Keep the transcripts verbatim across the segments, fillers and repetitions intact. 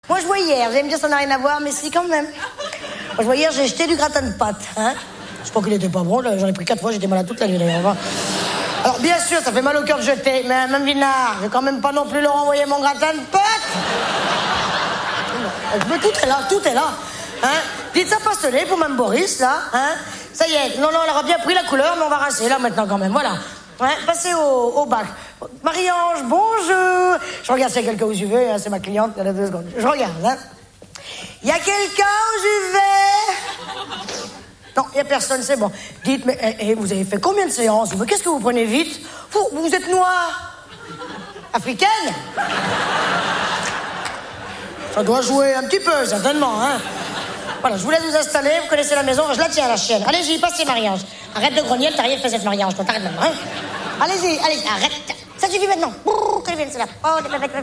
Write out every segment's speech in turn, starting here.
Moi, je vois hier, vous allez me dire ça n'a rien à voir, mais si, quand même. Moi, je vois hier, j'ai jeté du gratin de pâtes, hein. Je crois qu'il était pas bon, j'en ai pris quatre fois, j'étais malade toute la nuit, d'ailleurs. Alors, bien sûr, ça fait mal au cœur de jeter, mais même Vinard, je vais quand même pas non plus leur envoyer mon gratin de pâtes. Mais tout est là, tout est là, hein. Dites ça passionné pour Mme Boris, là, hein. Ça y est, non, non, elle aura bien pris la couleur, mais on va rincer, là, maintenant, quand même, voilà. Ouais, passez au, au bac. Marie-Ange, bonjour. Je regarde s'il y a quelqu'un aux U V, hein, c'est ma cliente, elle a deux secondes. Je regarde, hein. Il y a quelqu'un aux U V? Non, il n'y a personne, c'est bon. Dites, mais eh, eh, vous avez fait combien de séances? Mais qu'est-ce que vous prenez vite? Vous, vous êtes noire? Africaine? Ça doit jouer un petit peu, certainement, hein. Voilà, je vous laisse vous installer, vous connaissez la maison, je la tiens, la chienne. Allez-y, passez, Marie-Ange. Arrête de grogner, t'as rien fait cette Marie-Ange, toi, t'arrêtes maintenant, hein. Allez-y, allez, arrête. Ça suffit maintenant. Brrr, qu'elle vienne, c'est là. Oh,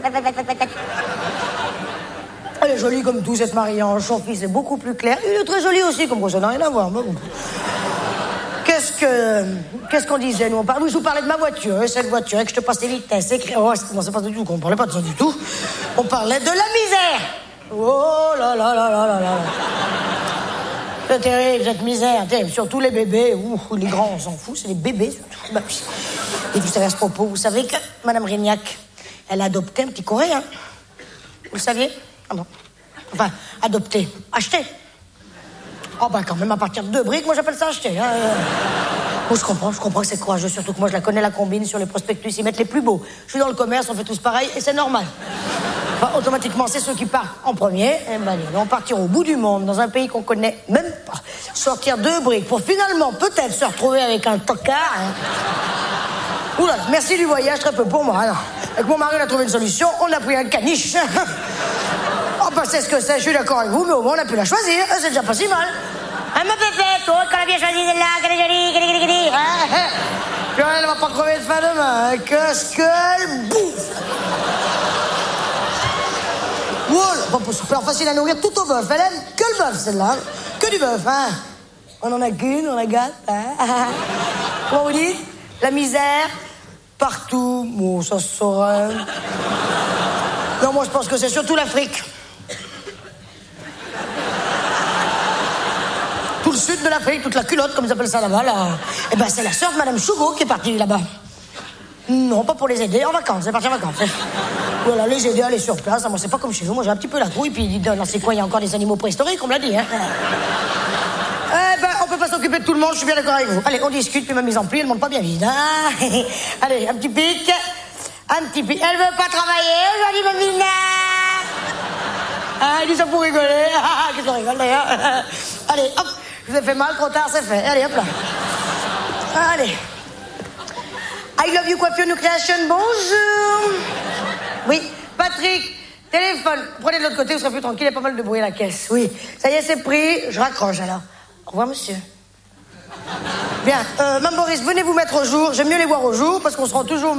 elle est jolie comme tout, cette Marie-Ange. Son fils est beaucoup plus clair. Il est très joli aussi, comme quoi ça n'a rien à voir. Qu'est-ce que... Qu'est-ce qu'on disait, nous? On parle... Oui, je vous parlais de ma voiture, cette voiture, et que je te passe les vitesses. Et... Oh, non, c'est pas du tout qu'on parlait pas de ça du tout. On parlait de la misère. Oh là là là là là là. C'est terrible, cette misère, terrible. Surtout les bébés, ouh, les grands, on s'en fout, c'est les bébés surtout. Bah, oui. Et vous savez, à ce propos, vous savez que Mme Rignac, elle a adopté un petit Coréen. Vous le saviez? Ah bon. Enfin, adopté, acheté. Oh bah quand même, à partir de deux briques, moi j'appelle ça acheter. Hein. Oh, je comprends, je comprends que c'est courageux, surtout que moi je la connais, la combine, sur les prospectus, ils mettent les plus beaux. Je suis dans le commerce, on fait tous pareil, et c'est normal. Enfin, automatiquement, c'est ceux qui partent en premier. Et ben, allez, on partira au bout du monde, dans un pays qu'on connaît même pas. Sortir deux briques pour finalement peut-être se retrouver avec un tocard. Hein. Oula, merci du voyage, très peu pour moi. Alors, avec mon mari, on a trouvé une solution, on a pris un caniche. Oh, bah, c'est ce que c'est, je suis d'accord avec vous, mais au moins on a pu la choisir, c'est déjà pas si mal. Hein, ma pépette, toi, quand elle a bien choisi celle-là, qu'elle est jolie, qu'elle est jolie, qu'elle est jolie. Hein, puis elle va pas crever de faim demain, qu'est-ce qu'elle bouffe. Voilà, bon, super facile à nourrir tout au bœuf. Elle aime que le bœuf, celle-là. Que du bœuf, hein. On en a qu'une, on la gâte, hein. Comment vous dites? La misère, partout. Bon, ça se saurait. Non, moi, je pense que c'est surtout l'Afrique. Tout le sud de l'Afrique, toute la culotte, comme ils appellent ça là-bas, là. Eh ben, c'est la sœur de Madame Chougo qui est partie là-bas. Non, pas pour les aider, en vacances, c'est parti en vacances. Voilà, les aider à aller sur place. Moi, c'est pas comme chez vous. Moi, j'ai un petit peu la trouille. Puis, dans ces coins, il y a encore des animaux préhistoriques, on me l'a dit. Hein. Eh ben, on peut pas s'occuper de tout le monde. Je suis bien d'accord avec vous. Allez, on discute. Puis ma mise en pli, elle monte pas bien vite. Hein. Allez, un petit pic. Un petit pic. Elle veut pas travailler aujourd'hui, ma Mina. Ah, elle dit ça pour rigoler. Ah, qu'est-ce qu'on rigole, d'ailleurs. Allez, hop. Je vous ai fait mal, trop tard, c'est fait. Allez, hop là. Allez. I love you, coiffure, new creation. Bonjour. Oui, Patrick, téléphone. Prenez de l'autre côté, vous serez plus tranquille, il y a pas mal de bruit à la caisse. Oui, ça y est, c'est pris. Je raccroche alors. Au revoir, monsieur. Bien, euh, Mme Boris, venez vous mettre au jour. J'aime mieux les voir au jour parce qu'on se rend toujours...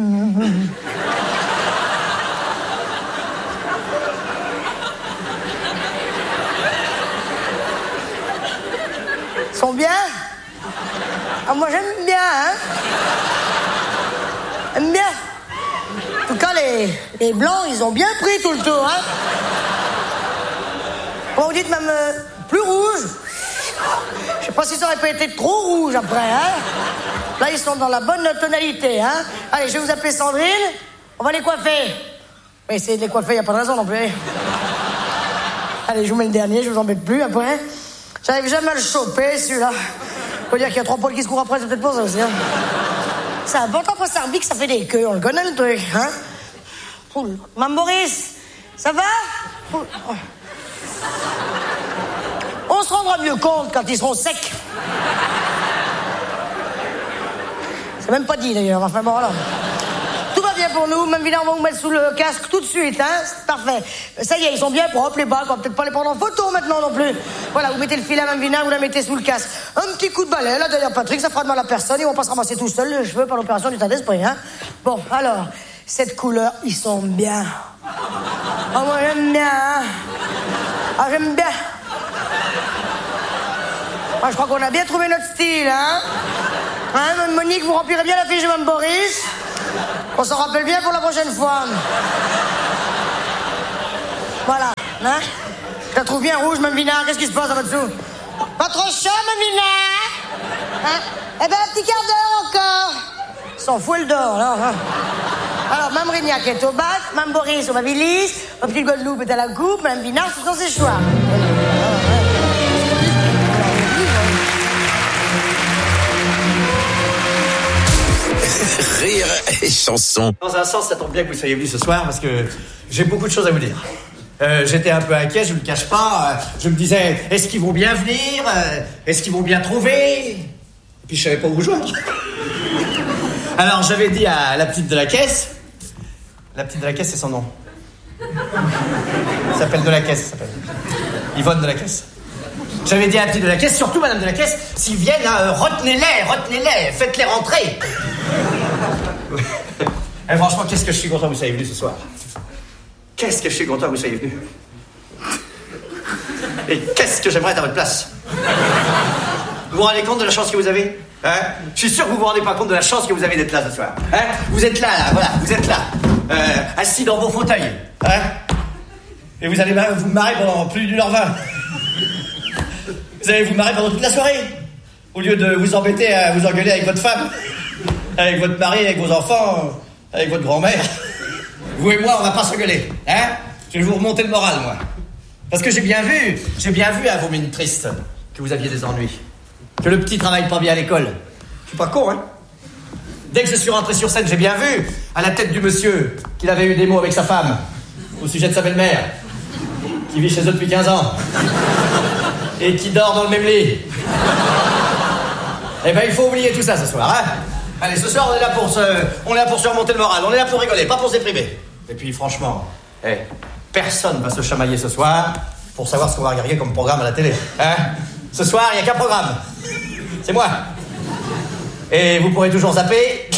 Ils sont bien? Ah, moi, j'aime bien, hein. J'aime bien. En tout cas, les, les blancs, ils ont bien pris tout le tour, hein. Comment vous dites, même euh, plus rouge? Je sais pas si ça aurait pas été trop rouge après, hein. Là, ils sont dans la bonne tonalité, hein. Allez, je vais vous appeler Sandrine. On va les coiffer. On va essayer de les coiffer, il n'y a pas de raison non plus. Allez, je vous mets le dernier, je vous embête plus après. J'arrive jamais à le choper, celui-là. Faut dire qu'il y a trois poils qui se courent après, c'est peut-être pour ça aussi, hein. C'est important pour Sarbic, ça fait des queues, on le connaît le truc, hein. Oul. Mme Boris, ça va? Oul. On se rendra mieux compte quand ils seront secs. C'est même pas dit d'ailleurs, enfin bon alors. Tout va bien pour nous, même Villa, on va vous mettre sous le casque tout de suite, hein. C'est parfait. Ça y est, ils sont bien propres les bacs, on va peut-être pas les prendre en photo maintenant non plus. Voilà, vous mettez le filet à Mme Vina, vous la mettez sous le casque. Un petit coup de balai, là d'ailleurs Patrick, ça fera de mal à personne, ils vont pas se ramasser tout seuls les cheveux par l'opération du tas d'esprit, hein. Bon, alors, cette couleur, ils sont bien. Ah, moi j'aime bien, hein. Ah, j'aime bien. Moi, je crois qu'on a bien trouvé notre style, hein. Hein, Monique, vous remplirez bien la fiche de Mme Boris. On s'en rappelle bien pour la prochaine fois. Voilà, hein? Je la trouve bien rouge, Mme Vinard. Qu'est-ce qui se passe en dessous? Pas trop chaud, Mme Vinard? Hein? Eh ben, un petit quart d'heure encore. S'en fout, elle dort, là. Hein? Alors, Mme Rignac est au bac, Mme Boris au Babilis, ma petite Guadeloupe est à la coupe, Mme Vinard, ce sont ses choix. Rire et chanson. Dans un sens, ça tombe bien que vous soyez venus ce soir parce que j'ai beaucoup de choses à vous dire. Euh, j'étais un peu inquiet, je ne le cache pas. Euh, je me disais, est-ce qu'ils vont bien venir? euh, Est-ce qu'ils vont bien trouver? Et puis je savais pas où vous joindre. Alors j'avais dit à la petite de la caisse. La petite de la caisse, c'est son nom. Elle s'appelle de la caisse, elle s'appelle. Yvonne de la caisse. J'avais dit à la petite de la caisse, surtout madame de la caisse, s'ils viennent, hein, retenez-les, retenez-les, faites-les rentrer. Et franchement, qu'est-ce que je suis content que vous soyez venus ce soir. Qu'est-ce que je suis content que vous soyez venus. Et qu'est-ce que j'aimerais être à votre place. Vous vous rendez compte de la chance que vous avez, hein? Je suis sûr que vous vous rendez pas compte de la chance que vous avez d'être là ce soir, hein? Vous êtes là, là, voilà, vous êtes là, euh, assis dans vos fauteuils, hein? Et vous allez vous marrer pendant plus d'une heure vingt. Vous allez vous marrer pendant toute la soirée. Au lieu de vous embêter à vous engueuler avec votre femme, avec votre mari, avec vos enfants, avec votre grand-mère. Vous et moi, on va pas s'engueuler, hein? Je vais vous remonter le moral, moi. Parce que j'ai bien vu, j'ai bien vu à vos mines tristes que vous aviez des ennuis. Que le petit travaille pas bien à l'école. Je suis pas con, hein? Dès que je suis rentré sur scène, j'ai bien vu, à la tête du monsieur, qu'il avait eu des mots avec sa femme, au sujet de sa belle-mère, qui vit chez eux depuis quinze ans. Et qui dort dans le même lit. Eh ben, il faut oublier tout ça ce soir, hein? Allez, ce soir, on est là pour se, on est là pour se remonter le moral, on est là pour rigoler, pas pour se déprimer. Et puis, franchement, eh, personne va se chamailler ce soir pour savoir ce qu'on va regarder comme programme à la télé, hein? Ce soir, il n'y a qu'un programme. C'est moi. Et vous pourrez toujours zapper.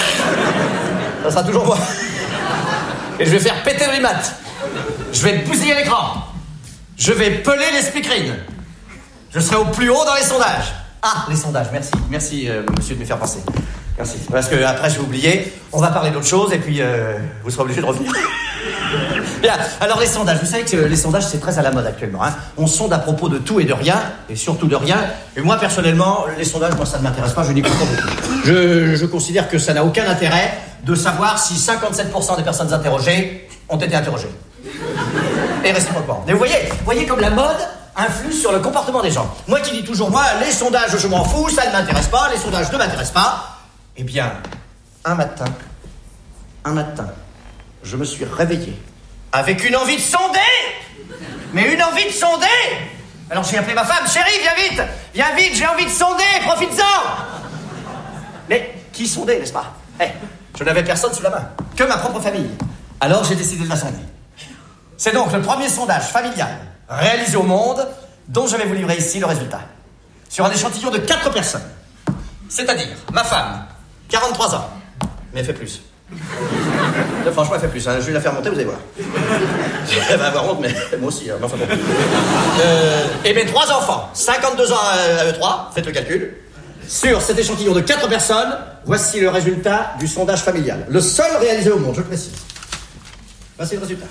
Ça sera toujours moi. Et je vais faire péter le remat. Je vais bousiller l'écran. Je vais peler les speakerines. Je serai au plus haut dans les sondages. Ah, les sondages, merci. Merci, euh, monsieur, de me faire penser. Merci. Parce que après, je vais oublier. On va parler d'autre chose et puis euh, vous serez obligé de revenir. Bien, alors les sondages. Vous savez que les sondages, c'est très à la mode actuellement, hein. On sonde à propos de tout et de rien, et surtout de rien. Et moi, personnellement, les sondages, moi, ça ne m'intéresse pas, je n'y crois pas beaucoup. Je, je considère que ça n'a aucun intérêt de savoir si cinquante-sept pour cent des personnes interrogées ont été interrogées. Et réciproquement. Mais vous voyez, vous voyez comme la mode influe sur le comportement des gens. Moi qui dis toujours, moi, les sondages, je m'en fous, ça ne m'intéresse pas, les sondages ne m'intéressent pas. Eh bien, un matin, un matin, je me suis réveillé avec une envie de sonder. Mais une envie de sonder. Alors j'ai appelé ma femme, chérie, viens vite, viens vite, j'ai envie de sonder, profites-en. Mais qui sondait, n'est-ce pas? Eh, je n'avais personne sous la main, que ma propre famille. Alors j'ai décidé de la sonder. C'est donc le premier sondage familial réalisé au monde dont je vais vous livrer ici le résultat. Sur un échantillon de quatre personnes. C'est-à-dire ma femme, quarante-trois ans, mais elle fait plus. Là, franchement, elle fait plus. Hein. Je vais la faire monter, vous allez voir. Elle va avoir honte, mais moi aussi. Hein. Enfin, bon. euh, et mes trois enfants, cinquante-deux ans à eux trois, faites le calcul. Sur cet échantillon de quatre personnes, voici le résultat du sondage familial. Le seul réalisé au monde, je le précise. Voici le résultat.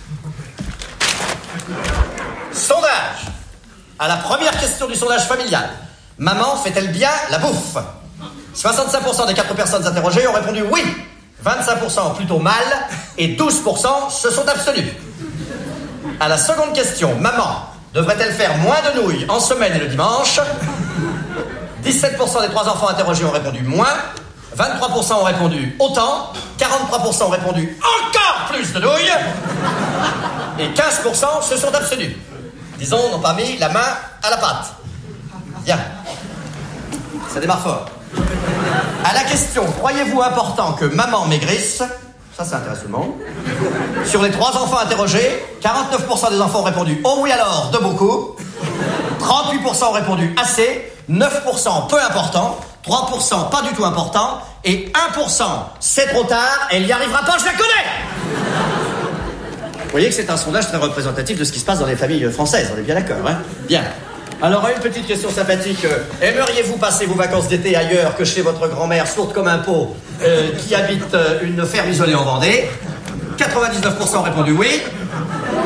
Sondage. À la première question du sondage familial. Maman fait-elle bien la bouffe? soixante-cinq pour cent des quatre personnes interrogées ont répondu oui. vingt-cinq pour cent plutôt mal. Et douze pour cent se sont abstenus. À la seconde question. Maman devrait-elle faire moins de nouilles en semaine et le dimanche? dix-sept pour cent des trois enfants interrogés ont répondu moins. vingt-trois pour cent ont répondu autant. quarante-trois pour cent ont répondu encore plus de nouilles. Et quinze pour cent se sont abstenus. Disons, n'ont pas mis la main à la pâte. Bien. Ça démarre fort. À la question, croyez-vous important que maman maigrisse? Ça, ça intéresse tout le monde. Sur les trois enfants interrogés, quarante-neuf pour cent des enfants ont répondu oh oui alors, de beaucoup. trente-huit pour cent ont répondu assez. neuf pour cent peu important. trois pour cent pas du tout important. Et un pour cent c'est trop tard, elle n'y arrivera pas, je la connais. Vous voyez que c'est un sondage très représentatif de ce qui se passe dans les familles françaises, on est bien d'accord, hein? Bien. Alors, une petite question sympathique. Aimeriez-vous passer vos vacances d'été ailleurs que chez votre grand-mère, sourde comme un pot, euh, qui habite euh, une ferme isolée en Vendée? quatre-vingt-dix-neuf pour cent ont répondu oui.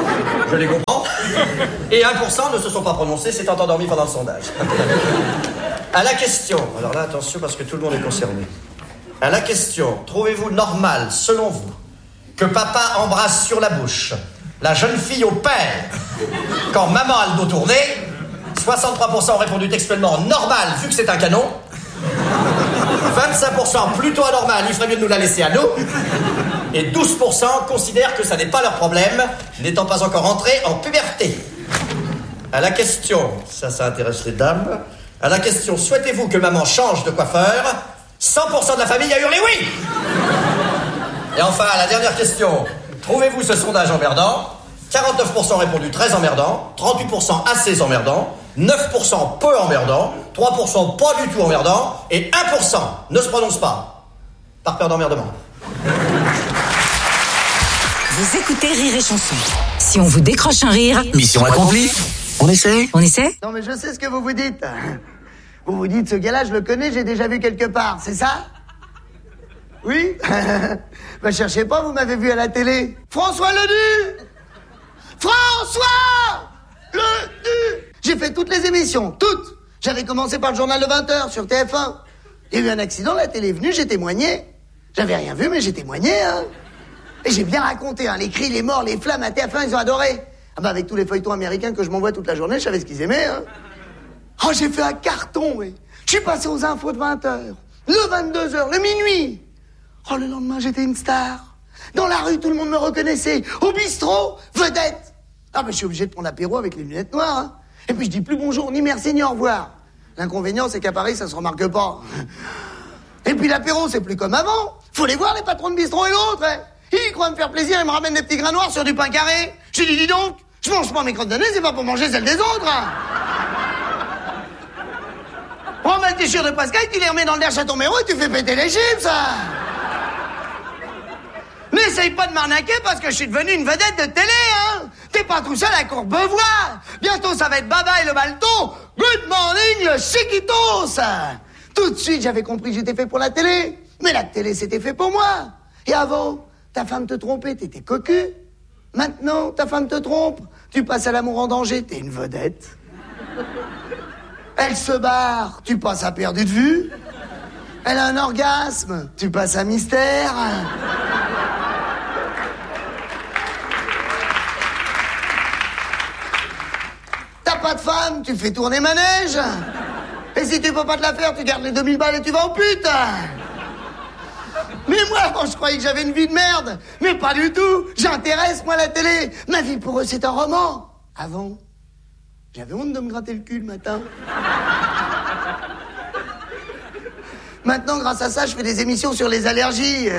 Je les comprends. Et un pour cent ne se sont pas prononcés, s'étant endormis pendant le sondage. À la question, alors là, attention parce que tout le monde est concerné. À la question, trouvez-vous normal, selon vous, que papa embrasse sur la bouche la jeune fille au père quand maman a le dos tourné? soixante-trois pour cent ont répondu textuellement normal, vu que c'est un canon. vingt-cinq pour cent plutôt anormal, il ferait mieux de nous la laisser à nous. Et douze pour cent considèrent que ça n'est pas leur problème, n'étant pas encore entrés en puberté. À la question, ça, ça intéresse les dames. À la question, souhaitez-vous que maman change de coiffeur? cent pour cent de la famille a hurlé oui. Et enfin, à la dernière question, trouvez-vous ce sondage emmerdant? quarante-neuf pour cent ont répondu très emmerdant, trente-huit pour cent assez emmerdant, neuf pour cent peu emmerdant, trois pour cent pas du tout emmerdant, et un pour cent ne se prononce pas, par peur d'emmerdement. Vous écoutez Rire et Chanson. Si on vous décroche un rire, mission accomplie. On essaie on essaie? Non mais je sais ce que vous vous dites. Vous vous dites, ce gars-là, je le connais, j'ai déjà vu quelque part, c'est ça? Oui? Bah cherchez pas, vous m'avez vu à la télé. François Ledu! François Ledu! J'ai fait toutes les émissions, toutes. J'avais commencé par le journal de vingt heures sur T F un. Il y a eu un accident, la télé est venue, j'ai témoigné. J'avais rien vu, mais j'ai témoigné, hein. Et j'ai bien raconté, hein, les cris, les morts, les flammes à T F un, ils ont adoré. Ah bah avec tous les feuilletons américains que je m'envoie toute la journée, je savais ce qu'ils aimaient, hein. Oh, j'ai fait un carton, oui. Je suis passé aux infos de vingt heures, le vingt-deux heures, le minuit. Oh, le lendemain, j'étais une star. Dans la rue, tout le monde me reconnaissait. Au bistrot, vedette. Ah, ben, je suis obligé de prendre l'apéro avec les lunettes noires, hein. Et puis, je dis plus bonjour, ni merci, ni au revoir. L'inconvénient, c'est qu'à Paris, ça se remarque pas. Et puis, l'apéro, c'est plus comme avant. Faut les voir, les patrons de bistrot et l'autre, hein. Ils croient me faire plaisir, ils me ramènent des petits grains noirs sur du pain carré. Je dis, dis donc, je mange pas mes crottes de nez, c'est pas pour manger celles des autres, hein. Prends ma t-shirt de Pascal, tu les remets dans le derche à ton méro et tu fais péter les chips, ça. N'essaye pas de m'arnaquer parce que je suis devenu une vedette de télé, hein. T'es pas tout seul à Courbevoie. Bientôt, ça va être Baba et le Balto. Good morning, le Chiquitos. Tout de suite, j'avais compris que j'étais fait pour la télé. Mais la télé, c'était fait pour moi. Et avant, ta femme te trompait, t'étais cocu. Maintenant, ta femme te trompe. Tu passes à l'amour en danger, t'es une vedette. Elle se barre, tu passes à perdu de vue. Elle a un orgasme, tu passes à mystère. T'as pas de femme, tu fais tourner manège. Et si tu peux pas te la faire, tu gardes les deux mille balles et tu vas en pute. Mais moi, bon, je croyais que j'avais une vie de merde. Mais pas du tout. J'intéresse, moi, la télé. Ma vie, pour eux, c'est un roman. Avant, j'avais honte de me gratter le cul le matin. Maintenant, grâce à ça, je fais des émissions sur les allergies.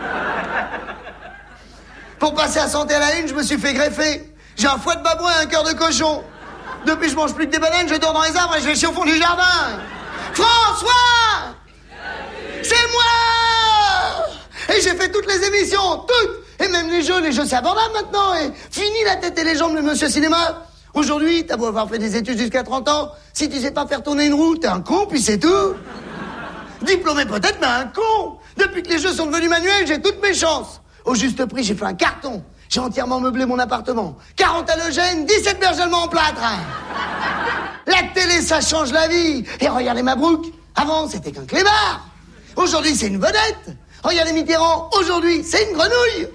Pour passer à Santé à la Une, je me suis fait greffer. J'ai un foie de babouin et un cœur de cochon. Depuis, je mange plus que des bananes, je dors dans les arbres et je vais chier au fond du jardin. François! C'est moi! Et j'ai fait toutes les émissions, toutes! Et même les jeux, les jeux, c'est abordable maintenant. Et fini la tête et les jambes, le monsieur cinéma. Aujourd'hui, t'as beau avoir fait des études jusqu'à trente ans, si tu sais pas faire tourner une roue, t'es un con, puis c'est tout. Diplômé peut-être, mais un con. Depuis que les jeux sont devenus manuels, j'ai toutes mes chances. Au juste prix, j'ai fait un carton. J'ai entièrement meublé mon appartement. quarante halogènes, dix-sept berges allemands en plâtre. La télé, ça change la vie. Et regardez Mabrouk. Avant, c'était qu'un clébard. Aujourd'hui, c'est une vedette. Regardez Mitterrand. Aujourd'hui, c'est une grenouille.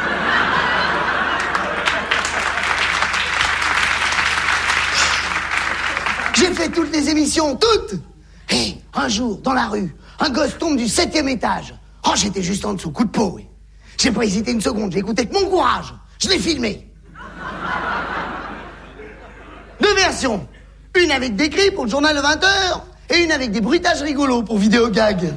J'ai fait toutes les émissions, toutes. Et un jour, dans la rue, un gosse tombe du septième étage. Oh, j'étais juste en dessous, coup de peau, oui. J'ai pas hésité une seconde, j'ai écouté que mon courage. Je l'ai filmé. Deux versions. Une avec des cris pour le journal de vingt heures et une avec des bruitages rigolos pour vidéo gag.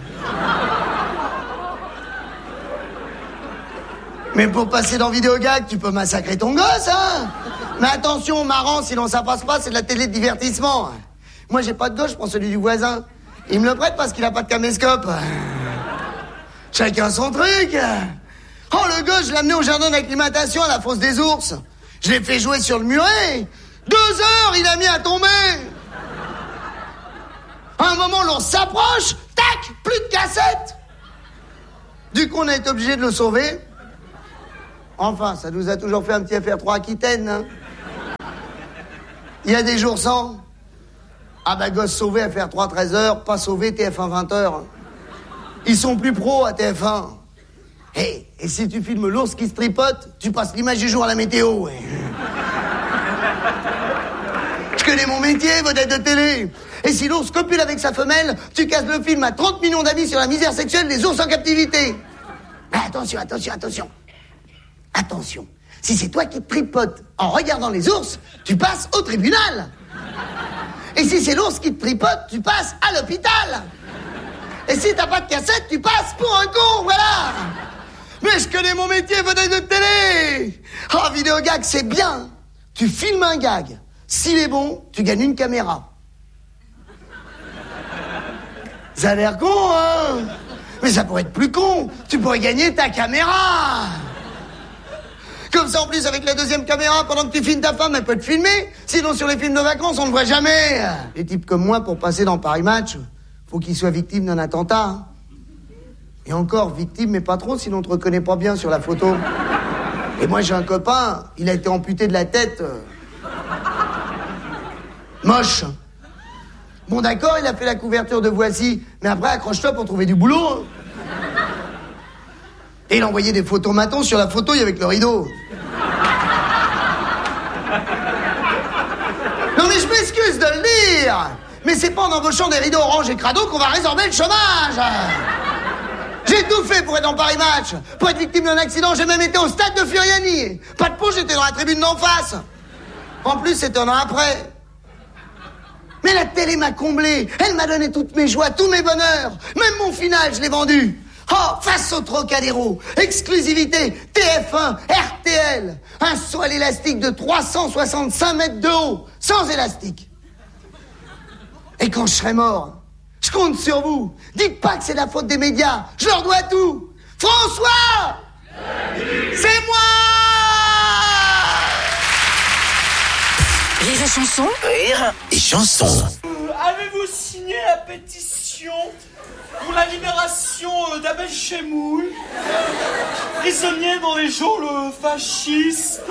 Mais pour passer dans vidéo gag, tu peux massacrer ton gosse, hein. Mais attention, marrant, sinon ça passe pas, c'est de la télé de divertissement. Moi, j'ai pas de gosse, je prends celui du voisin. Il me le prête parce qu'il a pas de caméscope. Chacun son truc. Oh, le gosse, je l'ai amené au jardin d'acclimatation à la fosse des ours. Je l'ai fait jouer sur le muret. Deux heures, il a mis à tomber. À un moment, l'ours s'approche. Tac, plus de cassette. Du coup, on a été obligé de le sauver. Enfin, ça nous a toujours fait un petit F R trois Aquitaine, hein. Il y a des jours sans. Ah bah gosse sauvé à faire trois treize heures, pas sauvé T F un vingt heures. Ils sont plus pros à T F un. Hey, et si tu filmes l'ours qui se tripote, tu passes l'image du jour à la météo. Ouais. Je connais mon métier, vedette de télé. Et si l'ours copule avec sa femelle, tu casses le film à trente millions d'avis sur la misère sexuelle des ours en captivité. Mais attention, attention, attention. Attention. Si c'est toi qui te tripotes en regardant les ours, tu passes au tribunal. Et si c'est l'ours qui te tripote, tu passes à l'hôpital. Et si t'as pas de cassette, tu passes pour un con, voilà. Mais je connais mon métier, vedette de télé. Oh, vidéo gag, c'est bien. Tu filmes un gag. S'il est bon, tu gagnes une caméra. Ça a l'air con, hein? Mais ça pourrait être plus con. Tu pourrais gagner ta caméra. Comme ça, en plus, avec la deuxième caméra, pendant que tu filmes ta femme, elle peut te filmer. Sinon, sur les films de vacances, on ne voit jamais. Les types comme moi, pour passer dans Paris Match, faut qu'ils soient victimes d'un attentat. Hein. Et encore, victime, mais pas trop, sinon on te reconnaît pas bien sur la photo. Et moi, j'ai un copain, il a été amputé de la tête. Euh... Moche. Bon, d'accord, il a fait la couverture de Voici, mais après, accroche-toi pour trouver du boulot. Hein. Et il envoyait des photos matons sur la fauteuil avec le rideau. Non mais je m'excuse de le dire, mais c'est pas en embauchant des rideaux orange et crado qu'on va résorber le chômage. J'ai tout fait pour être dans Paris Match, pour être victime d'un accident, j'ai même été au stade de Furiani. Pas de peau, j'étais dans la tribune d'en face. En plus, c'était un an après. Mais la télé m'a comblé, elle m'a donné toutes mes joies, tous mes bonheurs. Même mon final, je l'ai vendu. Oh, face au Trocadéro, exclusivité, T F un, R T L, un saut à l'élastique de trois cent soixante-cinq mètres de haut, sans élastique. Et quand je serai mort, je compte sur vous. Dites pas que c'est la faute des médias, je leur dois tout. François, c'est moi. Rire et chanson. Rire et chanson. Euh, Avez-vous signé la pétition pour la libération euh, d'Abel Chemoul, prisonnier dans les geôles fascistes?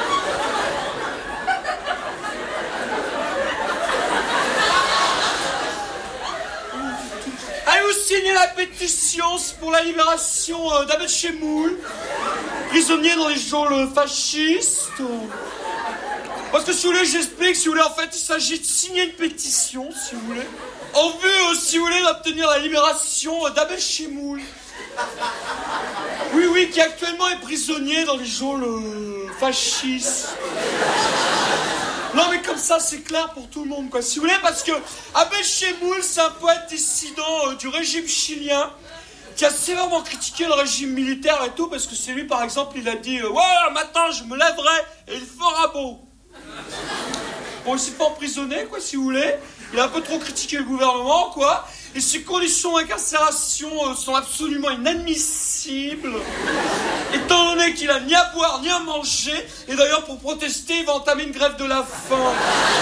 Avez-vous signé la pétition pour la libération euh, d'Abel Chemoul, prisonnier dans les geôles fascistes? Parce que si vous voulez, j'explique, si vous voulez, en fait, il s'agit de signer une pétition, si vous voulez, en vue, euh, si vous voulez, d'obtenir la libération euh, d'Abel Chemoul. Oui, oui, qui actuellement est prisonnier dans les geôles euh, fascistes. Non, mais comme ça, c'est clair pour tout le monde, quoi, si vous voulez, parce que Abel Chemoul, c'est un poète dissident euh, du régime chilien, qui a sévèrement critiqué le régime militaire et tout, parce que c'est lui, par exemple, il a dit euh, « Ouais, maintenant, je me lèverai et il fera beau ». Bon, il s'est pas emprisonné, quoi, si vous voulez. Il a un peu trop critiqué le gouvernement, quoi. Et ses conditions d'incarcération euh, sont absolument inadmissibles. Étant donné qu'il a ni à boire, ni à manger. Et d'ailleurs, pour protester, il va entamer une grève de la faim.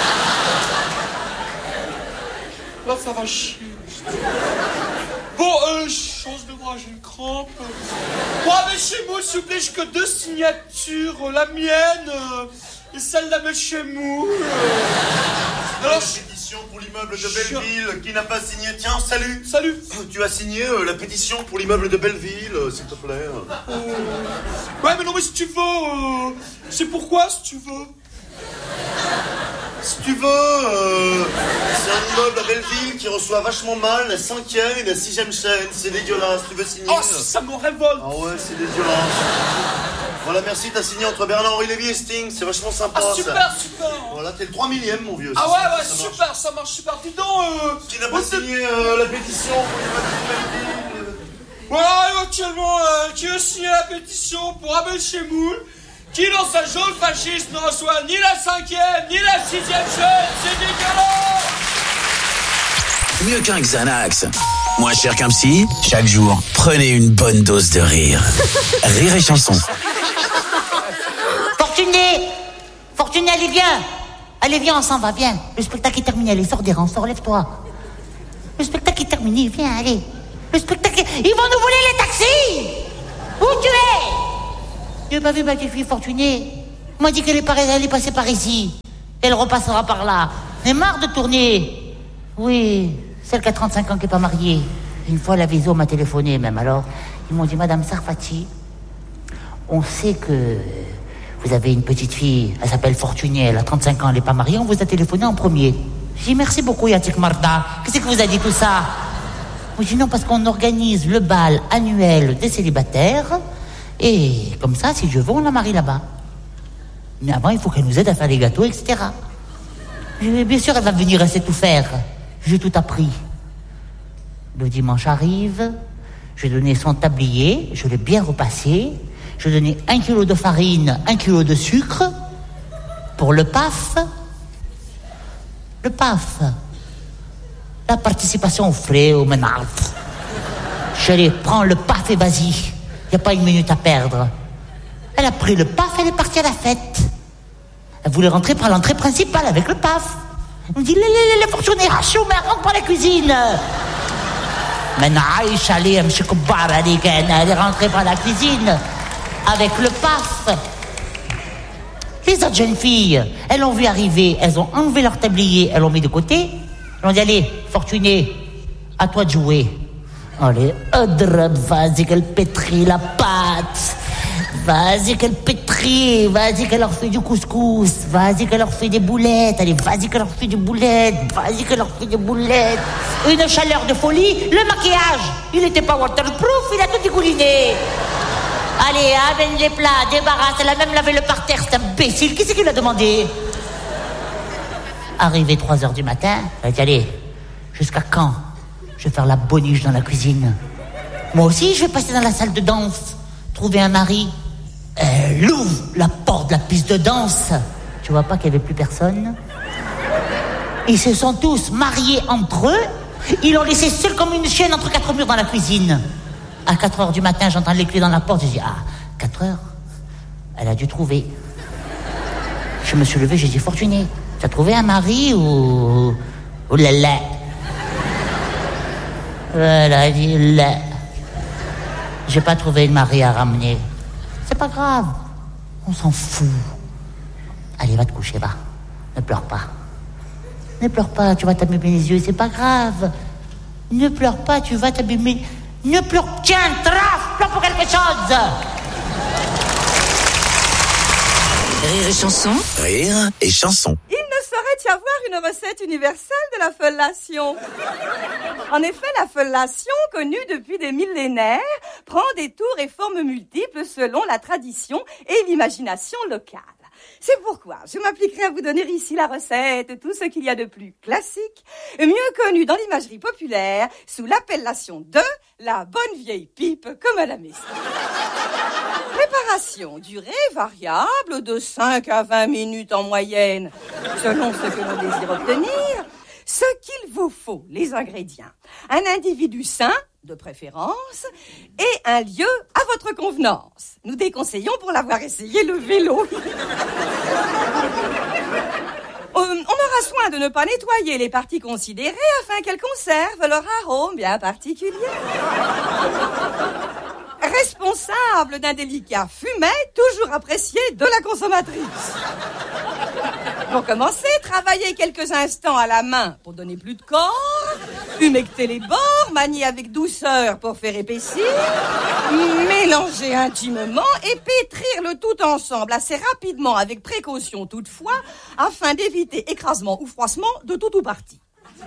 Là, ça va chier. Bon, euh, change de bras, j'ai une crampe. Bon, Abel Chemoul, s'il vous plaît, j'ai que deux signatures. La mienne... Euh, et celle d'Abel Chemoul. Alors, la pétition pour l'immeuble de Belleville qui n'a pas signé. Tiens, salut. Salut. Tu as signé euh, la pétition pour l'immeuble de Belleville, euh, s'il te plaît. Euh... Ouais, mais non, mais si tu veux, euh... c'est pourquoi, si tu veux. Si tu veux, euh... c'est un immeuble à Belleville qui reçoit vachement mal la cinquième et la sixième chaîne. C'est dégueulasse. Tu veux signer? Oh, ça me révolte. Ah ouais, c'est dégueulasse. Voilà, merci, t'as signé entre Bernard-Henri Lévy et Sting, c'est vachement sympa. Ah, super, ça. super. Voilà, t'es le trois millième, mon vieux. Ah ouais, ouais, ça super, marche. ça marche super. Dis donc, euh... Qui n'a pas signé euh, la pétition pour les Belleville? Voilà, éventuellement, euh, qui veut signer la pétition pour Abel Chemoul, qui dans sa geôle fasciste ne reçoit ni la cinquième, ni la sixième chaîne, c'est dégueulasse. Mieux qu'un Xanax. Moins cher qu'un psy, chaque jour, prenez une bonne dose de rire. Rire et chanson. Fortuné, Fortuné, allez viens. Allez viens, on s'en va, viens. Le spectacle est terminé, allez, sors des rangs, sors, lève-toi. Le spectacle est terminé, viens, allez. Le spectacle est... Ils vont nous voler les taxis. Où tu es? J'ai pas vu ma petite fille Fortunée. On m'a dit qu'elle est, par... elle est passée par ici. Elle repassera par là. Elle est marre de tourner. Oui, celle qui a trente-cinq ans qui n'est pas mariée. Une fois, la Viso m'a téléphoné même. Alors, ils m'ont dit, Madame Sarfati, on sait que vous avez une petite fille, elle s'appelle Fortuné, elle a trente-cinq ans, elle n'est pas mariée, on vous a téléphoné en premier. J'ai dit, merci beaucoup, Yatik Marda. Qu'est-ce que vous a dit tout ça? J'ai dit, non, parce qu'on organise le bal annuel des célibataires, et comme ça, si je veux, on la marie là-bas. Mais avant, il faut qu'elle nous aide à faire les gâteaux, et cetera. J'ai dit, bien sûr, elle va venir, elle sait tout faire. J'ai tout appris. Le dimanche arrive, je donnais son tablier, je l'ai bien repassé, je donnais un kilo de farine, un kilo de sucre, pour le P A F. Le P A F. La participation au frais, au ménage. Je lui ai dit, prends le P A F et vas-y. Il n'y a pas une minute à perdre. Elle a pris le P A F, elle est partie à la fête. Elle voulait rentrer par l'entrée principale avec le P A F. Elle me dit, les, les, les fortunés, hachou, mais rentre par la cuisine. Maintenant, Aïcha, elle est rentrée par la cuisine avec le P A F. Les autres jeunes filles, elles l'ont vu arriver, elles ont enlevé leur tablier, elles l'ont mis de côté. Elles ont dit, allez, Fortuné, à toi de jouer. Allez, Adrab, vas-y qu'elle pétrit la pâte. Vas-y qu'elle pétrit, vas-y qu'elle leur fait du couscous, vas-y qu'elle leur fait des boulettes, allez, vas-y qu'elle leur fait des boulettes, vas-y qu'elle leur fait des boulettes. Une chaleur de folie, le maquillage, il n'était pas waterproof, il a tout dégouliné. Allez, amène les plats, débarrasse, elle a même lavé le parterre, c'est imbécile, qui c'est qui l'a demandé? Arrivé trois heures du matin, elle a dit, allez, jusqu'à quand je vais faire la boniche dans la cuisine? Moi aussi, je vais passer dans la salle de danse, trouver un mari. Elle ouvre la porte de la piste de danse. Tu vois pas qu'il n'y avait plus personne? Ils se sont tous mariés entre eux. Ils l'ont laissé seul comme une chienne entre quatre murs dans la cuisine. À quatre heures du matin, j'entends les clés dans la porte. J'ai dit, ah, quatre heures? Elle a dû trouver. Je me suis levé, j'ai dit, Fortuné, tu as trouvé un mari ou... ou là. Elle a dit, là. J'ai pas trouvé de mari à ramener. C'est pas grave. On s'en fout. Allez, va te coucher, va. Ne pleure pas. Ne pleure pas, tu vas t'abîmer les yeux, c'est pas grave. Ne pleure pas, tu vas t'abîmer... Ne pleure... Tiens, traf, pleure pour quelque chose. Rire et chanson. Rire et chanson. Il ne saurait y avoir une recette universelle de la fellation. En effet, la fellation, connue depuis des millénaires, prend des tours et formes multiples selon la tradition et l'imagination locale. C'est pourquoi je m'appliquerai à vous donner ici la recette, tout ce qu'il y a de plus classique, mieux connu dans l'imagerie populaire, sous l'appellation de la bonne vieille pipe comme à la maison. Préparation, durée variable de cinq à vingt minutes en moyenne, selon ce que l'on désire obtenir. Ce qu'il vous faut, les ingrédients. Un individu sain, de préférence, et un lieu à votre convenance. Nous déconseillons pour l'avoir essayé le vélo. On aura soin de ne pas nettoyer les parties considérées afin qu'elles conservent leur arôme bien particulier. Responsable d'un délicat fumet toujours apprécié de la consommatrice. Pour commencer, travaillez quelques instants à la main pour donner plus de corps, humecter les bords, manier avec douceur pour faire épaissir, mélanger intimement et pétrir le tout ensemble assez rapidement avec précaution toutefois, afin d'éviter écrasement ou froissement de tout ou partie.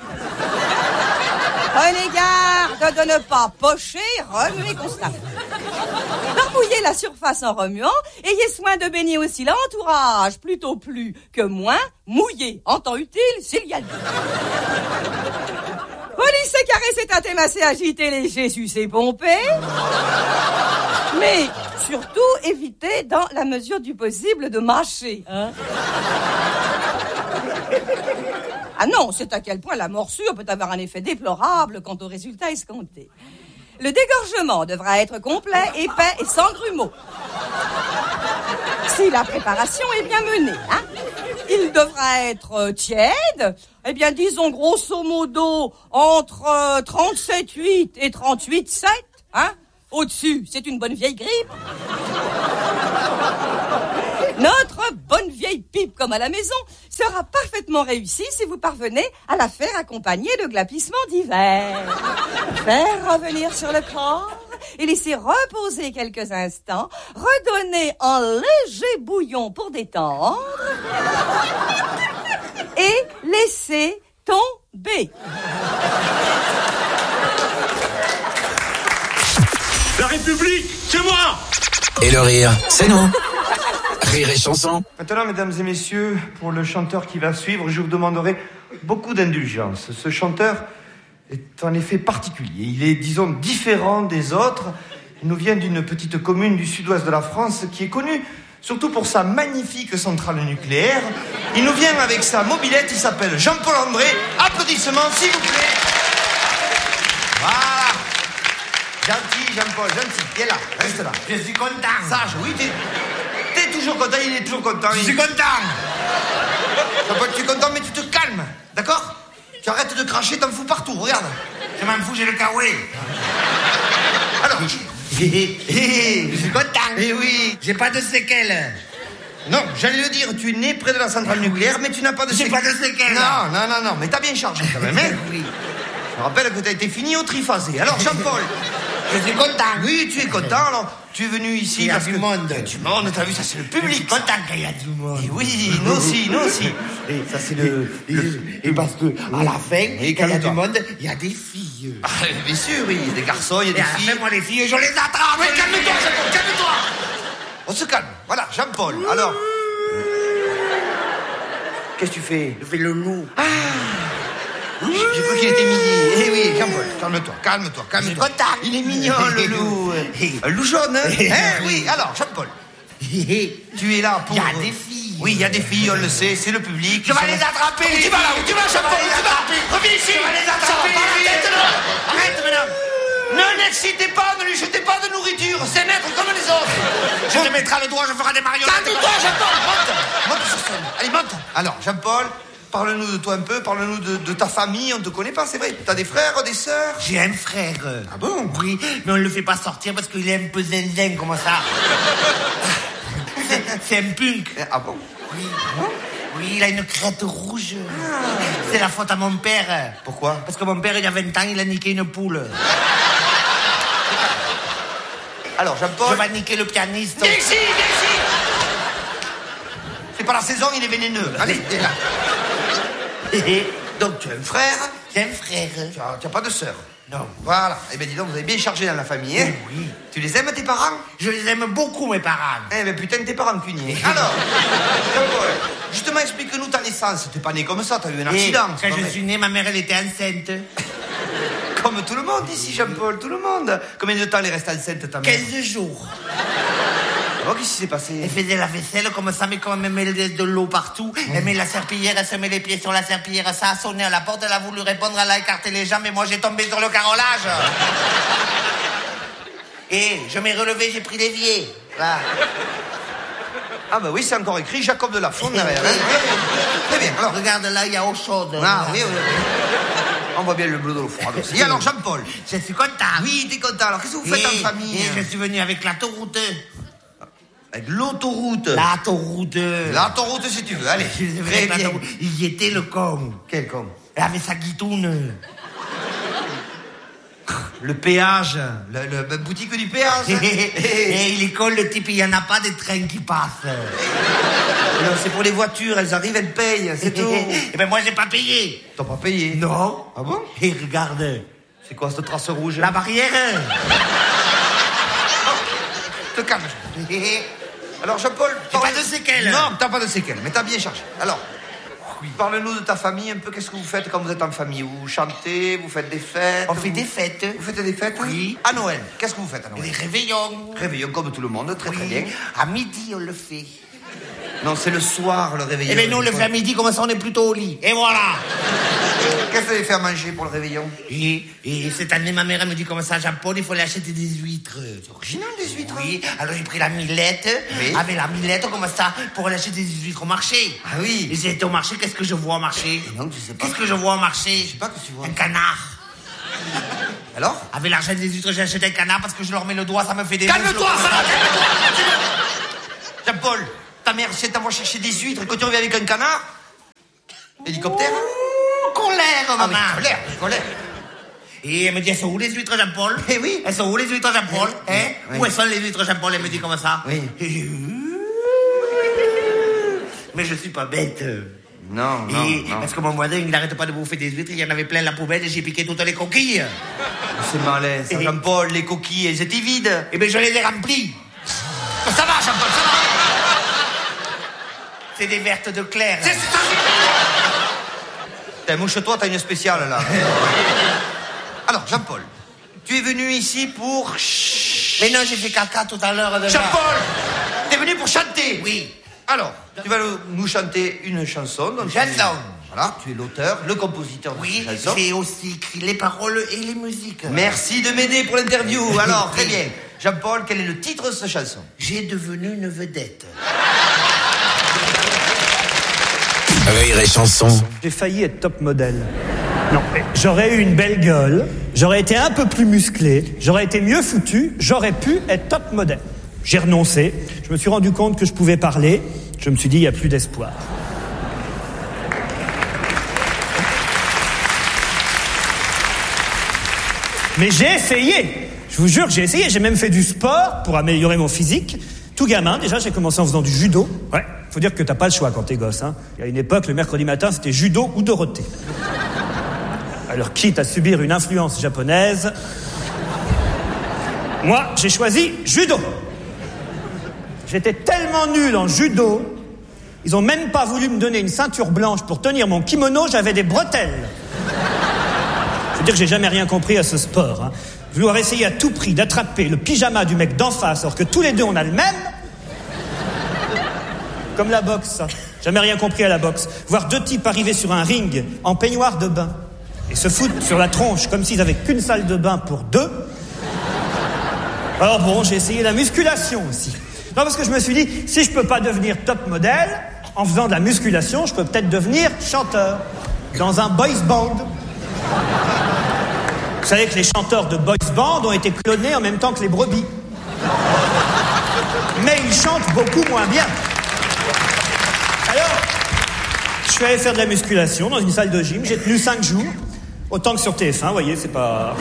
Prenez garde de ne pas pocher, remuer constamment. Barbouillez la surface en remuant, ayez soin de baigner aussi l'entourage, plutôt plus que moins, mouillé en temps utile s'il y a lieu. Polissez, caressez, tâtez, massez, agitez, léger, sucez, pompez. Mais surtout, évitez dans la mesure du possible de mâcher. Hein? Ah non, c'est à quel point la morsure peut avoir un effet déplorable quant au résultat escompté. Le dégorgement devra être complet, épais et sans grumeaux. Si la préparation est bien menée, hein. Il devra être tiède, eh bien disons grosso modo entre trente-sept virgule huit et trente-huit virgule sept, hein. Au-dessus, c'est une bonne vieille grippe. Notre bonne vieille pipe comme à la maison sera parfaitement réussie si vous parvenez à la faire accompagner de glapissements divers. Faire revenir sur le corps et laisser reposer quelques instants, redonner un léger bouillon pour détendre et laisser tomber. La République, c'est moi! Et le rire, c'est nous. Rire et chanson. Maintenant, mesdames et messieurs, pour le chanteur qui va suivre, je vous demanderai beaucoup d'indulgence. Ce chanteur est en effet particulier. Il est, disons, différent des autres. Il nous vient d'une petite commune du sud-ouest de la France qui est connue surtout pour sa magnifique centrale nucléaire. Il nous vient avec sa mobilette, il s'appelle Jean-Paul André. Applaudissements, s'il vous plaît. Voilà. Gentil, Jean-Paul, gentil. Viens là, reste là. Je suis content. Sage, oui, t'es, t'es toujours content, il est toujours content. Je il... suis content. Jean-Paul, tu es content, mais tu te calmes, d'accord? Tu arrêtes de cracher, t'en fous partout, regarde. Je m'en fous, j'ai le kawaii. Alors, je suis content. Eh oui. J'ai pas de séquelles. Non, j'allais le dire, tu es né près de la centrale nucléaire, mais tu n'as pas de séquelles. J'ai pas de séquelles. Non, non, non, non, mais t'as bien chargé quand même, hein? Oui. Je rappelle que t'as été fini au triphasé. Alors, Jean-Paul. Je suis content. Oui, tu es content, alors tu es venu ici. Il y a parce du que... monde. Il y a du monde, t'as vu, ça c'est le public. Je suis content qu'il y a du monde. Et oui, nous aussi, nous aussi. Et ça c'est le... Et, le... et parce que à la fin, et quand il y a du monde, il y a des filles. Ah, bien sûr, oui, il y a des garçons, il y a des et filles. Et moi les filles, je les attrape. Mais calme-toi, Jean-Paul, calme-toi. On se calme. Voilà, Jean-Paul, alors... Qu'est-ce que tu fais? Je fais le loup. Ah. J'ai cru qu'il était midi. Eh oui, Jean-Paul, calme-toi, calme-toi, calme-toi. Il est mignon, le loup. Un loup jaune, hein? Hein? Oui, alors, Jean-Paul. Tu es là pour... Il y a des filles. Oui, il y a des filles, on le sait, c'est le public. Je vais les attraper. Tu vas là, où tu vas, Jean-Paul? Tu vas. Reviens ici. Je vais les attraper. Arrête, madame. Ne l'excitez pas, ne lui jetez pas de nourriture. C'est naître comme les autres. Je te mettrai le doigt, je ferai des marionnettes. Calme-toi, Jean-Paul. Monte. Monte sur scène. Allez, monte. Alors, Jean-Paul... Parle-nous de toi un peu, parle-nous de, de ta famille, on te connaît pas, c'est vrai. T'as des frères, des sœurs? J'ai un frère. Ah bon? Oui, mais on le fait pas sortir parce qu'il est un peu zinzin comme ça. C'est, c'est un punk. Ah bon? Oui. Oui, il a une crête rouge. Ah. C'est la faute à mon père. Pourquoi? Parce que mon père, il y a vingt ans, il a niqué une poule. Alors, Jean-Paul... Je vais niquer le pianiste. Viens ici, viens ici. C'est pas la saison, il est vénéneux. Allez, viens là. Donc, tu as un frère? J'ai un frère. Tu n'as tu as pas de sœur? Non. Voilà. Eh bien, dis donc, vous avez bien chargé dans la famille, hein? Oui. Tu les aimes, tes parents? Je les aime beaucoup, mes parents. Eh bien, putain, tes parents cuniers. Alors, Jean-Paul, justement, explique-nous ta naissance. T'es pas né comme ça, t'as eu un accident. Et quand je suis né, ma mère, elle était enceinte. Comme tout le monde ici, Jean-Paul, tout le monde. Combien de temps elle est restée enceinte, ta mère? quinze jours. Alors, qu'est-ce qui s'est passé? Elle faisait la vaisselle comme ça, mais comme elle met de l'eau partout, mmh. elle met la serpillière, elle se met les pieds sur la serpillière, ça a sonné à la porte, elle a voulu répondre, elle a écarté les jambes, et moi j'ai tombé sur le carrelage. Et je m'ai relevé, j'ai pris l'évier. Là. Ah bah oui, c'est encore écrit Jacob de la Fonde derrière. Très bien, alors. Regarde là, il y a eau chaude. Ah oui, oui. On voit bien le bleu de l'eau froide aussi. Et alors, Jean-Paul? Je suis content. Oui, t'es content. Alors, qu'est-ce que vous faites et, en famille? Et je suis venu avec l'autoroute. Avec l'autoroute? L'autoroute. L'autoroute, si tu veux. Allez, très bien. Il y était le con. Quel con? Elle avait sa guitoune. Le péage, le, le, la boutique du péage. Et il est con, le type, il n'y en a pas des trains qui passent. Non, c'est pour les voitures, elles arrivent, elles payent, c'est tout. Et ben moi, j'ai pas payé. T'as pas payé? Non. Ah bon? Et regarde. C'est quoi cette trace rouge? La barrière. Te calme. Alors, Jean-Paul... T'as pas de séquelles? Non, t'as pas de séquelles, mais t'as bien chargé. Alors, oui. Parle-nous de ta famille un peu. Qu'est-ce que vous faites quand vous êtes en famille? Vous chantez, vous faites des fêtes? On fait des fêtes. Vous faites des fêtes? Oui. À Noël, qu'est-ce que vous faites à Noël? Des réveillons. Réveillons comme tout le monde, très oui. très bien. À midi, on le fait. Non, c'est le soir, le réveillon. Eh bien, nous, on le fait à midi, comme ça, on est plutôt au lit. Et voilà. Qu'est-ce que vous allez faire manger pour le réveillon? Et, et cette année, ma mère, elle me dit, comme ça, Jean-Paul, il faut aller acheter des huîtres. C'est original, des huîtres? Oui. Alors, j'ai pris la millette. Oui. Avec la millette, comme ça, pour aller acheter des huîtres au marché. Ah oui. Et j'ai été au marché, qu'est-ce que je vois au marché? Non, tu sais pas. Qu'est-ce que je vois au marché? Je sais pas que tu vois. Un canard. Alors? Avec l'argent des huîtres, j'ai acheté un canard parce que je leur mets le doigt, ça me fait des... Calme-toi, ça va, calme-toi. Jean-Paul, ta mère, si elle t'envoie chercher des huîtres et que tu reviens avec un canard? Hélicoptère? Colère, maman. Ah oui, colère, colère. Et elle me dit, elles sont où les huîtres, Jean-Paul? Eh oui. Elles sont où les huîtres, Jean-Paul? Oui, Hein? oui. Où elles sont les huîtres, Jean-Paul? Elle me dit comme ça. Oui. Et j'ai... Mais je suis pas bête. Non, non, Et non. parce que mon voisin, il n'arrête pas de bouffer des huîtres, il y en avait plein la poubelle et j'ai piqué toutes les coquilles. C'est malin, ça, Et- Jean-Paul, les coquilles, elles étaient vides. Eh bien, je les ai remplies. Ça va, Jean-Paul, ça va. C'est des vertes de Claire. C'est ça. T'as mouche-toi, t'as une spéciale, là. Alors, Jean-Paul, tu es venu ici pour... Mais non, j'ai fait caca tout à l'heure. déjà. Jean-Paul, t'es venu pour chanter. Oui. Alors, tu vas nous chanter une chanson. Donc tu es- Chanson. Voilà, tu es l'auteur, le compositeur de Oui, cette chanson. j'ai aussi écrit les paroles et les musiques. Merci de m'aider pour l'interview. Alors, très bien. Jean-Paul, quel est le titre de cette chanson? J'ai devenu une vedette. Rire et chanson. J'ai failli être top modèle. Non, mais j'aurais eu une belle gueule, j'aurais été un peu plus musclé, j'aurais été mieux foutu, j'aurais pu être top modèle. J'ai renoncé, je me suis rendu compte que je pouvais parler, je me suis dit, il n'y a plus d'espoir. Mais j'ai essayé, je vous jure que j'ai essayé, j'ai même fait du sport pour améliorer mon physique. Tout gamin, déjà, j'ai commencé en faisant du judo. Ouais, faut dire que t'as pas le choix quand t'es gosse, hein. Il y a une époque, le mercredi matin, c'était judo ou Dorothée. Alors, quitte à subir une influence japonaise, moi, j'ai choisi judo. J'étais tellement nul en judo, ils ont même pas voulu me donner une ceinture blanche pour tenir mon kimono, j'avais des bretelles. Je veux dire que j'ai jamais rien compris à ce sport, hein. Vouloir essayer à tout prix d'attraper le pyjama du mec d'en face alors que tous les deux on a le même. Comme la boxe, ça. Jamais rien compris à la boxe. Voir deux types arriver sur un ring en peignoir de bain et se foutre sur la tronche comme s'ils avaient qu'une salle de bain pour deux. Alors bon, j'ai essayé la musculation aussi. Non, parce que je me suis dit, si je peux pas devenir top modèle, en faisant de la musculation, je peux peut-être devenir chanteur dans un boys band. Vous savez que les chanteurs de boys band ont été clonés en même temps que les brebis. Mais ils chantent beaucoup moins bien. Alors, je suis allé faire de la musculation dans une salle de gym. J'ai tenu cinq jours. Autant que sur T F un, vous voyez, c'est pas...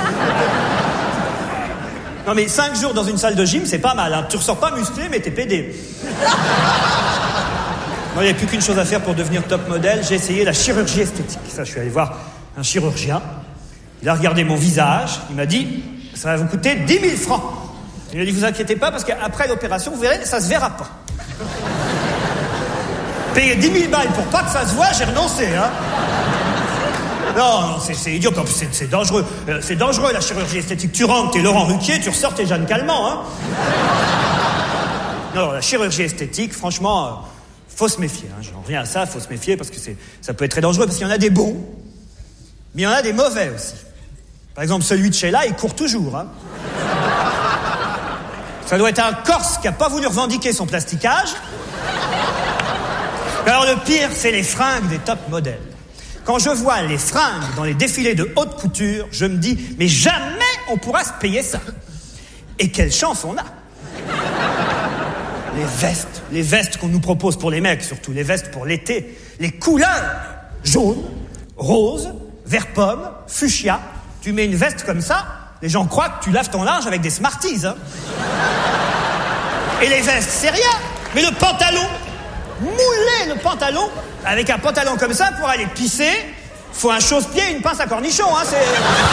Non mais cinq jours dans une salle de gym, c'est pas mal, hein. Tu ressors pas musclé, mais t'es pédé. Non, il n'y a plus qu'une chose à faire pour devenir top modèle. J'ai essayé la chirurgie esthétique. Ça, je suis allé voir un chirurgien. Il a regardé mon visage. Il m'a dit, ça va vous coûter dix mille francs. Il a dit, vous inquiétez pas, parce qu'après l'opération, vous verrez, ça se verra pas. Payer dix mille balles pour pas que ça se voit, j'ai renoncé, hein. Non, non, c'est, c'est idiot, en plus c'est, c'est dangereux. Euh, c'est dangereux la chirurgie esthétique. Tu rentres, t'es Laurent Ruquier, tu ressors, t'es Jeanne Calment, hein. Non, la chirurgie esthétique, franchement, euh, faut se méfier, hein. J'en reviens à ça, faut se méfier parce que c'est, ça peut être très dangereux, parce qu'il y en a des bons, mais il y en a des mauvais aussi. Par exemple, celui de Sheila, il court toujours, hein. Ça doit être un Corse qui a pas voulu revendiquer son plasticage. Alors le pire, c'est les fringues des top modèles. Quand je vois les fringues dans les défilés de haute couture, je me dis, mais jamais on pourra se payer ça. Et quelle chance on a. Les vestes, les vestes qu'on nous propose pour les mecs, surtout les vestes pour l'été, les couleurs, jaune, rose, vert pomme, fuchsia. Tu mets une veste comme ça, les gens croient que tu laves ton linge avec des Smarties, hein. Et les vestes, c'est rien. Mais le pantalon, mouler le pantalon, avec un pantalon comme ça, pour aller pisser, faut un chausse-pied et une pince à cornichon, hein, c'est...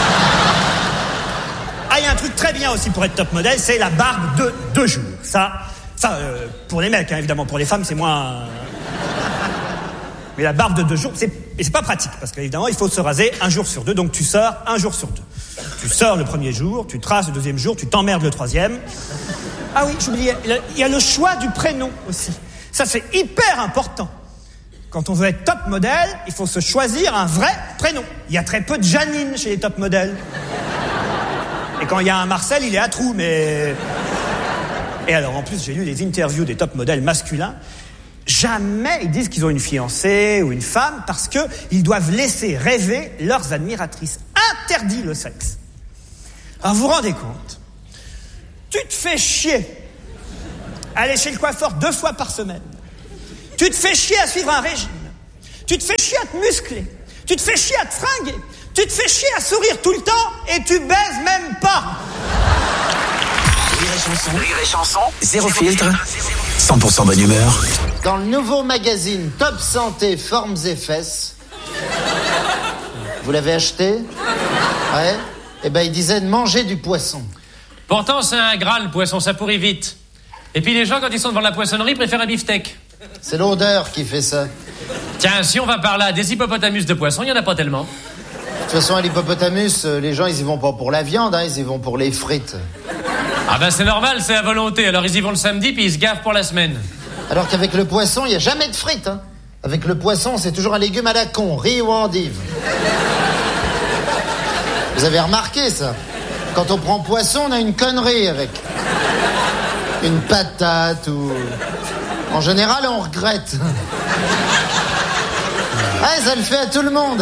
Ah, il y a un truc très bien aussi pour être top modèle, c'est la barbe de deux jours. Ça, ça euh, pour les mecs, hein, évidemment, pour les femmes, c'est moins... Mais la barbe de deux jours, c'est... Et c'est pas pratique, parce qu'évidemment, il faut se raser un jour sur deux, donc tu sors un jour sur deux. Tu sors le premier jour, tu traces le deuxième jour, tu t'emmerdes le troisième. Ah oui, j'oubliais, il y a le choix du prénom aussi. Ça, c'est hyper important. Quand on veut être top modèle, il faut se choisir un vrai prénom. Il y a très peu de Janine chez les top modèles. Et quand il y a un Marcel, il est à trous, mais... Et alors, en plus, j'ai lu les interviews des top modèles masculins. Jamais ils disent qu'ils ont une fiancée ou une femme parce qu'ils doivent laisser rêver leurs admiratrices. Interdit le sexe. Alors, vous vous rendez compte? Tu te fais chier. Aller chez le coiffeur deux fois par semaine. Tu te fais chier à suivre un régime. Tu te fais chier à te muscler. Tu te fais chier à te fringuer. Tu te fais chier à sourire tout le temps et tu baises même pas. Rire et chanson. Rire et chanson. Zéro filtre. cent pour cent bonne humeur. Dans le nouveau magazine Top Santé Formes et Fesses, vous l'avez acheté? Ouais. Eh ben, il disait de manger du poisson. Pourtant, c'est un gras, le poisson, ça pourrit vite. Et puis les gens, quand ils sont devant la poissonnerie, préfèrent un beefsteak. C'est l'odeur qui fait ça. Tiens, si on va par là, des hippopotamus de poisson, il n'y en a pas tellement. De toute façon, à l'hippopotamus, les gens, ils y vont pas pour la viande, hein, ils y vont pour les frites. Ah ben c'est normal, c'est à volonté. Alors ils y vont le samedi, puis ils se gavent pour la semaine. Alors qu'avec le poisson, il n'y a jamais de frites, hein. Avec le poisson, c'est toujours un légume à la con, riz ou endive. Vous avez remarqué ça? Quand on prend poisson, on a une connerie avec. Une patate ou... En général, on regrette. Ouais, ça le fait à tout le monde.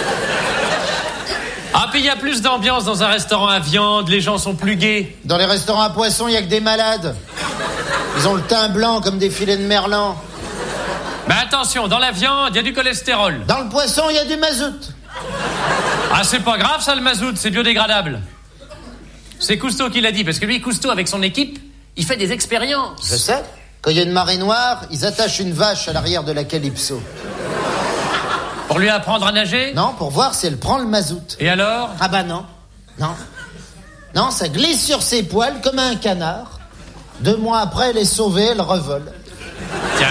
Ah, puis il y a plus d'ambiance dans un restaurant à viande, les gens sont plus gais. Dans les restaurants à poisson, il n'y a que des malades. Ils ont le teint blanc comme des filets de merlan. Mais attention, dans la viande, il y a du cholestérol. Dans le poisson, il y a du mazout. Ah, c'est pas grave ça, le mazout, c'est biodégradable. C'est Cousteau qui l'a dit, parce que lui, Cousteau, avec son équipe, il fait des expériences. Je sais. Quand il y a une marée noire, ils attachent une vache à l'arrière de la Calypso. Pour lui apprendre à nager? Non, pour voir si elle prend le mazout. Et alors? Ah bah non. Non. Non, ça glisse sur ses poils comme un canard. Deux mois après, elle est sauvée, elle revole. Tiens.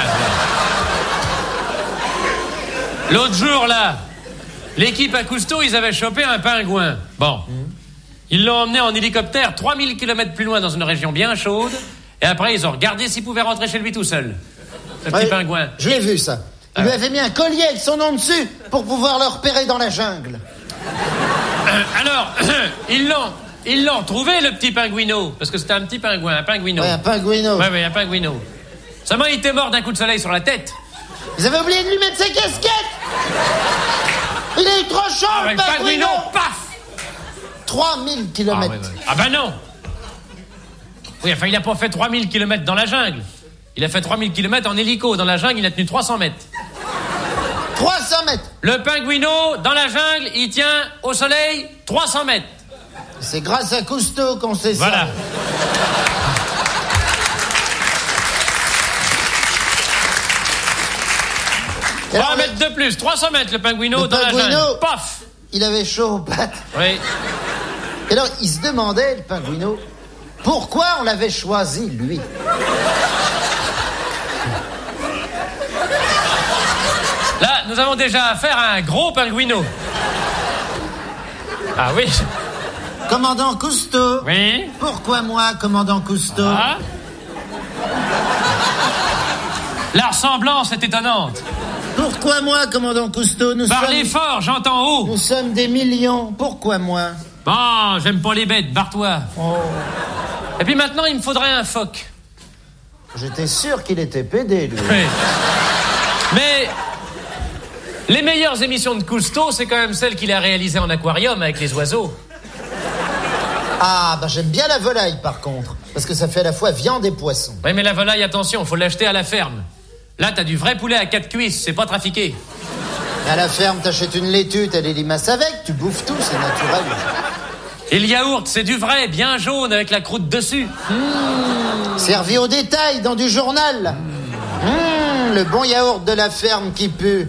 L'autre jour, là, l'équipe à Cousteau, ils avaient chopé un pingouin. Bon. Mmh. Ils l'ont emmené en hélicoptère trois mille kilomètres plus loin dans une région bien chaude. Et après, ils ont regardé s'il pouvait rentrer chez lui tout seul. Le ouais, petit pingouin. Je l'ai vu, ça. Il ah. lui avait mis un collier avec son nom dessus pour pouvoir le repérer dans la jungle. Euh, alors, ils l'ont... Ils l'ont trouvé, le petit pingouino. Parce que c'était un petit pingouin, un pingouino. Ouais, un pingouino. Ouais, ouais, un pingouino. Seulement, il était mort d'un coup de soleil sur la tête. Vous avez oublié de lui mettre sa casquette. Il est trop chaud, ah, le pingouino. pingouino. Paf trois mille kilomètres. Ah, ouais, ouais. Ah ben non. Oui, enfin, il a pas fait trois mille kilomètres dans la jungle. Il a fait trois mille kilomètres en hélico. Dans la jungle, il a tenu trois cents mètres. trois cents mètres. Le pingouino, dans la jungle, il tient au soleil trois cents mètres. C'est grâce à Cousteau qu'on sait voilà. ça. Voilà. trois mètres de plus, trois cents mètres le pingouino le dans pingouino, la jungle. Paf. Il avait chaud aux pattes. Oui. Et alors, il se demandait, le pingouino, pourquoi on l'avait choisi, lui. Là, nous avons déjà affaire à un gros pingouino. Ah oui. Commandant Cousteau. Oui. Pourquoi moi, commandant Cousteau? Ah. La ressemblance est étonnante. Pourquoi moi, commandant Cousteau? Nous Parlez sommes... fort, j'entends haut. Nous sommes des millions. Pourquoi moi? Bon, j'aime pas les bêtes, barre-toi. Oh. Et puis maintenant, il me faudrait un phoque. J'étais sûr qu'il était pédé, lui. Oui. Mais les meilleures émissions de Cousteau, c'est quand même celles qu'il a réalisées en aquarium avec les oiseaux. Ah, bah j'aime bien la volaille, par contre. Parce que ça fait à la fois viande et poisson. Oui, mais la volaille, attention, faut l'acheter à la ferme. Là, t'as du vrai poulet à quatre cuisses, c'est pas trafiqué. À la ferme, t'achètes une laitue, t'as les limaces avec, tu bouffes tout, c'est naturel. Et le yaourt, c'est du vrai, bien jaune, avec la croûte dessus. Mmh. Servi au détail, dans du journal. Mmh. Mmh, le bon yaourt de la ferme qui pue.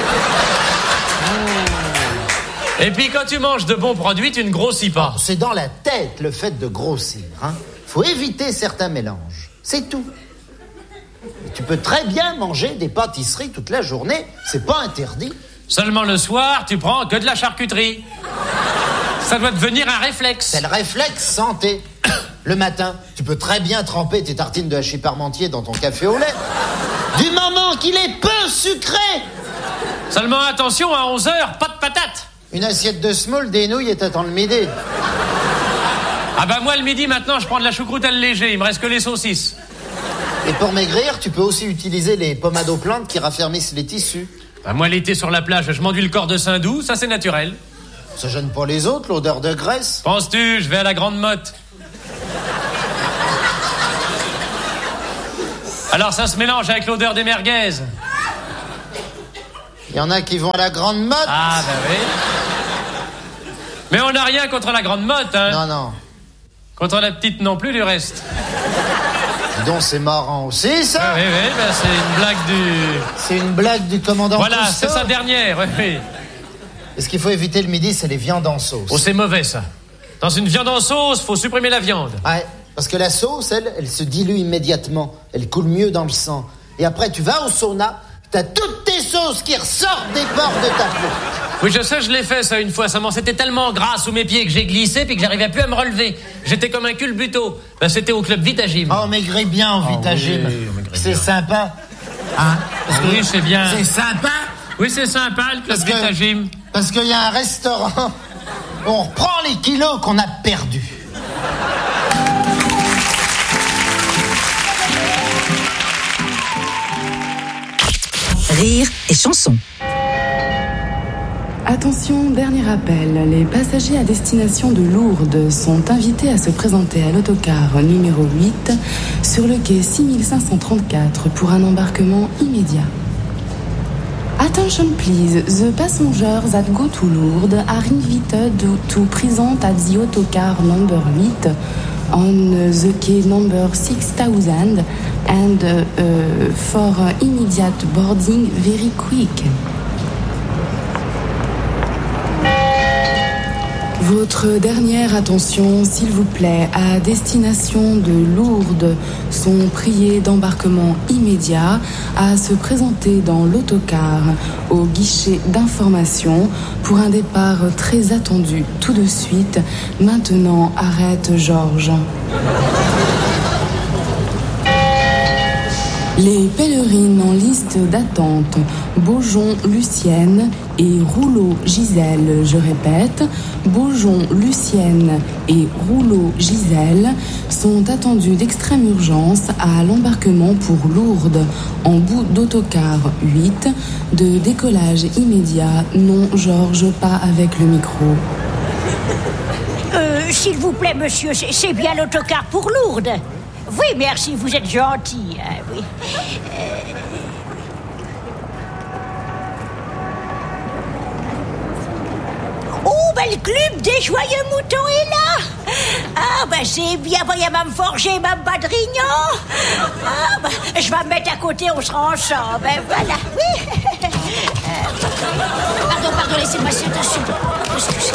Et puis quand tu manges de bons produits, tu ne grossis pas. Oh, c'est dans la tête, le fait de grossir. Hein. Faut éviter certains mélanges. C'est tout. Et tu peux très bien manger des pâtisseries toute la journée. C'est pas interdit. Seulement le soir, tu prends que de la charcuterie. Ça doit devenir un réflexe. C'est le réflexe santé. Le matin, tu peux très bien tremper tes tartines de hachis parmentier dans ton café au lait. Du moment qu'il est peu sucré. Seulement attention, à onze heures, pas de patates. Une assiette de semoule, des nouilles et t'attends le midi. Ah bah moi le midi maintenant je prends de la choucroute allégée, il me reste que les saucisses. Et pour maigrir, tu peux aussi utiliser les pommades aux plantes qui raffermissent les tissus. Bah moi l'été sur la plage, je m'enduis le corps de Saint-Doux, ça c'est naturel. Ça gêne pas les autres, l'odeur de graisse. Penses-tu, je vais à la Grande Motte. Alors ça se mélange avec l'odeur des merguez. Il y en a qui vont à la grande motte. Ah, ben oui. Mais on n'a rien contre la grande motte, hein. Non, non. Contre la petite non plus, du reste. Dis donc, c'est marrant aussi, ça. Oui, oui, oui, ben c'est une blague du... C'est une blague du commandant Voilà, Cousteau. c'est sa dernière, oui, oui. Et ce qu'il faut éviter le midi, c'est les viandes en sauce. Oh, c'est mauvais, ça. Dans une viande en sauce, faut supprimer la viande. Ouais, parce que la sauce, elle, elle se dilue immédiatement. Elle coule mieux dans le sang. Et après, tu vas au sauna, t'as toutes tes sauces qui ressortent des pores de ta peau. Oui, je sais, je l'ai fait, ça, une fois. Ça m'en c'était tellement gras sous mes pieds que j'ai glissé puis que j'arrivais plus à me relever. J'étais comme un culbuto. Ben, c'était au club Vitagym. Oh, maigrez bien au Oh, Vitagym. oui, oui, c'est sympa. Hein? Parce oui, que c'est bien. C'est sympa. Oui, c'est sympa, le club Vitagym. Parce qu'il y a un restaurant où on reprend les kilos qu'on a perdus. Rire et chanson. Attention, dernier appel. Les passagers à destination de Lourdes sont invités à se présenter à l'autocar numéro huit sur le quai six mille cinq cent trente-quatre pour un embarquement immédiat. Attention please, the passengers that go to Lourdes are invited to present at the autocar number eight on the quay number six thousand and uh, uh, for immediate boarding very quick. Votre dernière attention, s'il vous plaît, à destination de Lourdes, sont priés d'embarquement immédiat à se présenter dans l'autocar au guichet d'information pour un départ très attendu tout de suite. Maintenant, arrête Georges. Les pèlerines en liste d'attente, Beaujon Lucienne et Rouleau Gisèle, je répète, Beaujon Lucienne et Rouleau Gisèle sont attendues d'extrême urgence à l'embarquement pour Lourdes en bout d'autocar huit, de décollage immédiat, non Georges, pas avec le micro. Euh, s'il vous plaît, monsieur, c'est, c'est bien l'autocar pour Lourdes. Oui, merci, vous êtes gentil. Hein, oui. Euh... Oh, ben le club des joyeux moutons est là. Ah, ben c'est bien, voyez, Mme Forger, Mme Badrignon. Ah, ben, je vais me mettre à côté, on sera ensemble. Ben voilà, oui. Euh... Pardon, pardon, laissez-moi, c'est dessus. Excusez.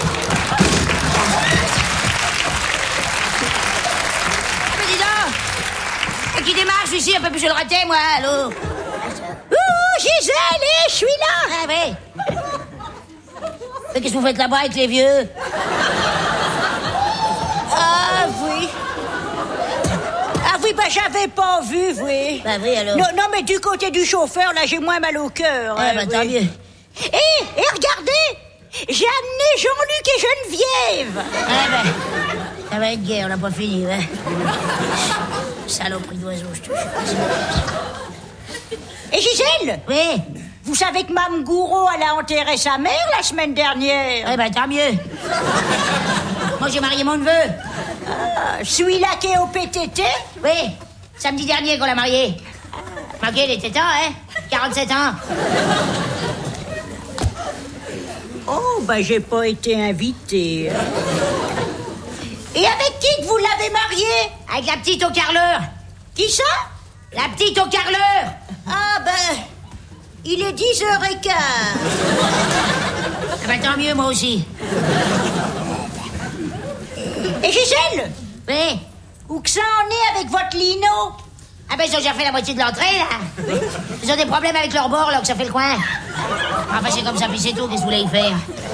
Qui démarre, je suis ici, un peu plus je le ratais, moi, allô. Ouh, Gisèle, je suis là. Ah, oui. Mais qu'est-ce que vous faites là-bas avec les vieux? Ah, oui. Ah, oui, bah, j'avais pas vu, oui. Bah, oui, alors. Non, non, mais du côté du chauffeur, là, j'ai moins mal au cœur. Ah, hein, bah, oui. tant mieux. Et, et regardez, j'ai amené Jean-Luc et Geneviève. Ah, bah. Ça va être guerre, on n'a pas fini, hein. Saloperie d'oiseau, je te jure. Et Gisèle? Oui. Vous savez que Mme Gouraud, elle a enterré sa mère la semaine dernière? Eh ben, tant mieux. Moi, j'ai marié mon neveu. Ah, celui-là qui est au P T T? Oui, samedi dernier qu'on l'a marié. Ok, il était temps, hein? quarante-sept ans. Oh, ben, j'ai pas été invitée. Et avec qui que vous l'avez marié? Avec la petite au carreleur. Qui ça? La petite au carreleur. Ah ben, il est dix heures quinze. Ah ben tant mieux, moi aussi. Et Gisèle? Oui. Où que ça en est avec votre lino? Ah ben ils ont déjà fait la moitié de l'entrée, là. Ils ont des problèmes avec leur bord, là, que ça fait le coin. Enfin, c'est comme ça, puis c'est tout, qu'est-ce que vous voulez y faire?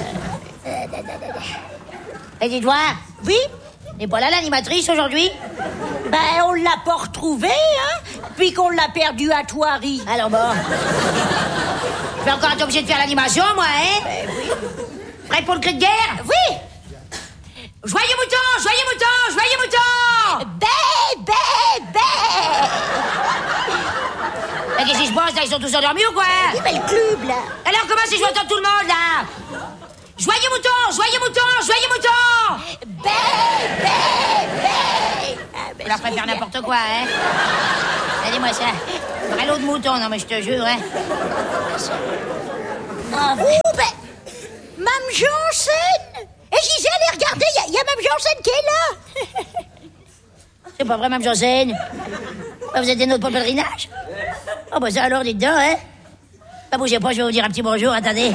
Et dites-moi. Oui? N'est pas là l'animatrice aujourd'hui? Ben, on l'a pas retrouvée, hein? Puis qu'on l'a perdue à Thoiry. Alors bon. Je vais encore être obligé de faire l'animation, moi, hein? Ben oui. Prête pour le cri de guerre? Oui! Joyeux mouton! Joyeux mouton! Joyeux mouton! Bé, bé, bé! Mais qu'est-ce qui se passe, là? Ils sont tous endormis ou quoi? Oui, mais le club, là. Alors, comment si je vais entendre tout le monde, là? Joyeux mouton! Joyeux mouton! Joyeux mouton! Bé, bé, bé! Ah, ben, vous leur faites faire n'importe quoi, hein? Regardez-moi ça. Un lot de moutons, non mais je te jure, hein. Oh, ben... Mme Janssen. Et Gisèle, regardez, il y, y a Mme Janssen qui est là. C'est pas vrai, Mme Janssen? Ah, vous êtes des nôtres pour le pèlerinage? Oh, bah ça alors, dites donc, hein? Bah, bougez pas, je vais vous dire un petit bonjour, attendez.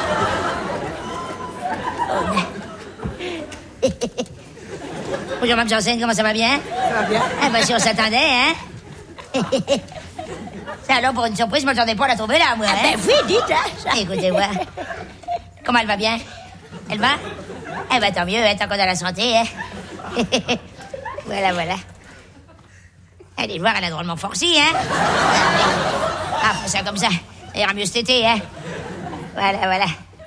Oh, mais... Bonjour, Mme Janssen, comment ça va bien? Ça va bien. Ah, bah si on s'attendait, hein? Ça alors, pour une surprise, je m'attendais pas à la trouver là, moi, ah, hein? ben oui, dites, hein? Écoutez, moi. Comment elle va bien? Elle va? Eh ben, tant mieux, hein, tant qu'on a la santé, hein? Voilà, voilà. Allez voir, elle a drôlement forci, hein? Ah, faut ça comme ça. Ça ira mieux cet été, hein? Voilà, voilà.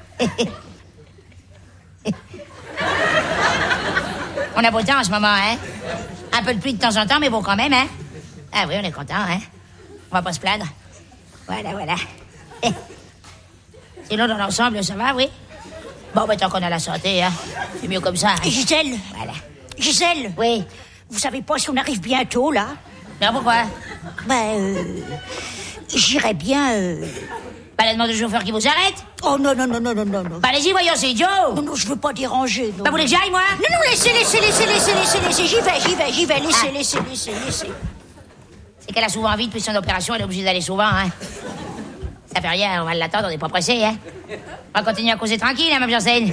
On a beau temps en ce moment, hein? Un peu de pluie de temps en temps, mais bon quand même, hein? Ah oui, on est content, hein? On va pas se plaindre. Voilà, voilà. Sinon, dans l'ensemble, ça va, oui? Bon, ben, tant qu'on a la santé, hein? C'est mieux comme ça, hein? Gisèle. Voilà. Gisèle. Oui. Vous savez pas si on arrive bientôt, là? Non, pourquoi? Ben, euh... j'irais bien, euh... Bah, la demande de chauffeur qui vous arrête? Oh, non, non, non, non, non, non, non. Bah, allez-y, voyons, c'est idiot. Non, non, je veux pas déranger, non. Bah, vous voulez que j'aille, moi? Non, non, laissez, laissez, laissez, laissez, laissez, laissez. J'y vais, j'y vais, j'y vais. Laissez, ah. laissez, laissez, laissez. C'est qu'elle a souvent envie, depuis son opération, elle est obligée d'aller souvent, hein. Ça fait rien, on va l'attendre, on n'est pas pressé, hein. On va continuer à causer tranquille, hein, Mme Janssen.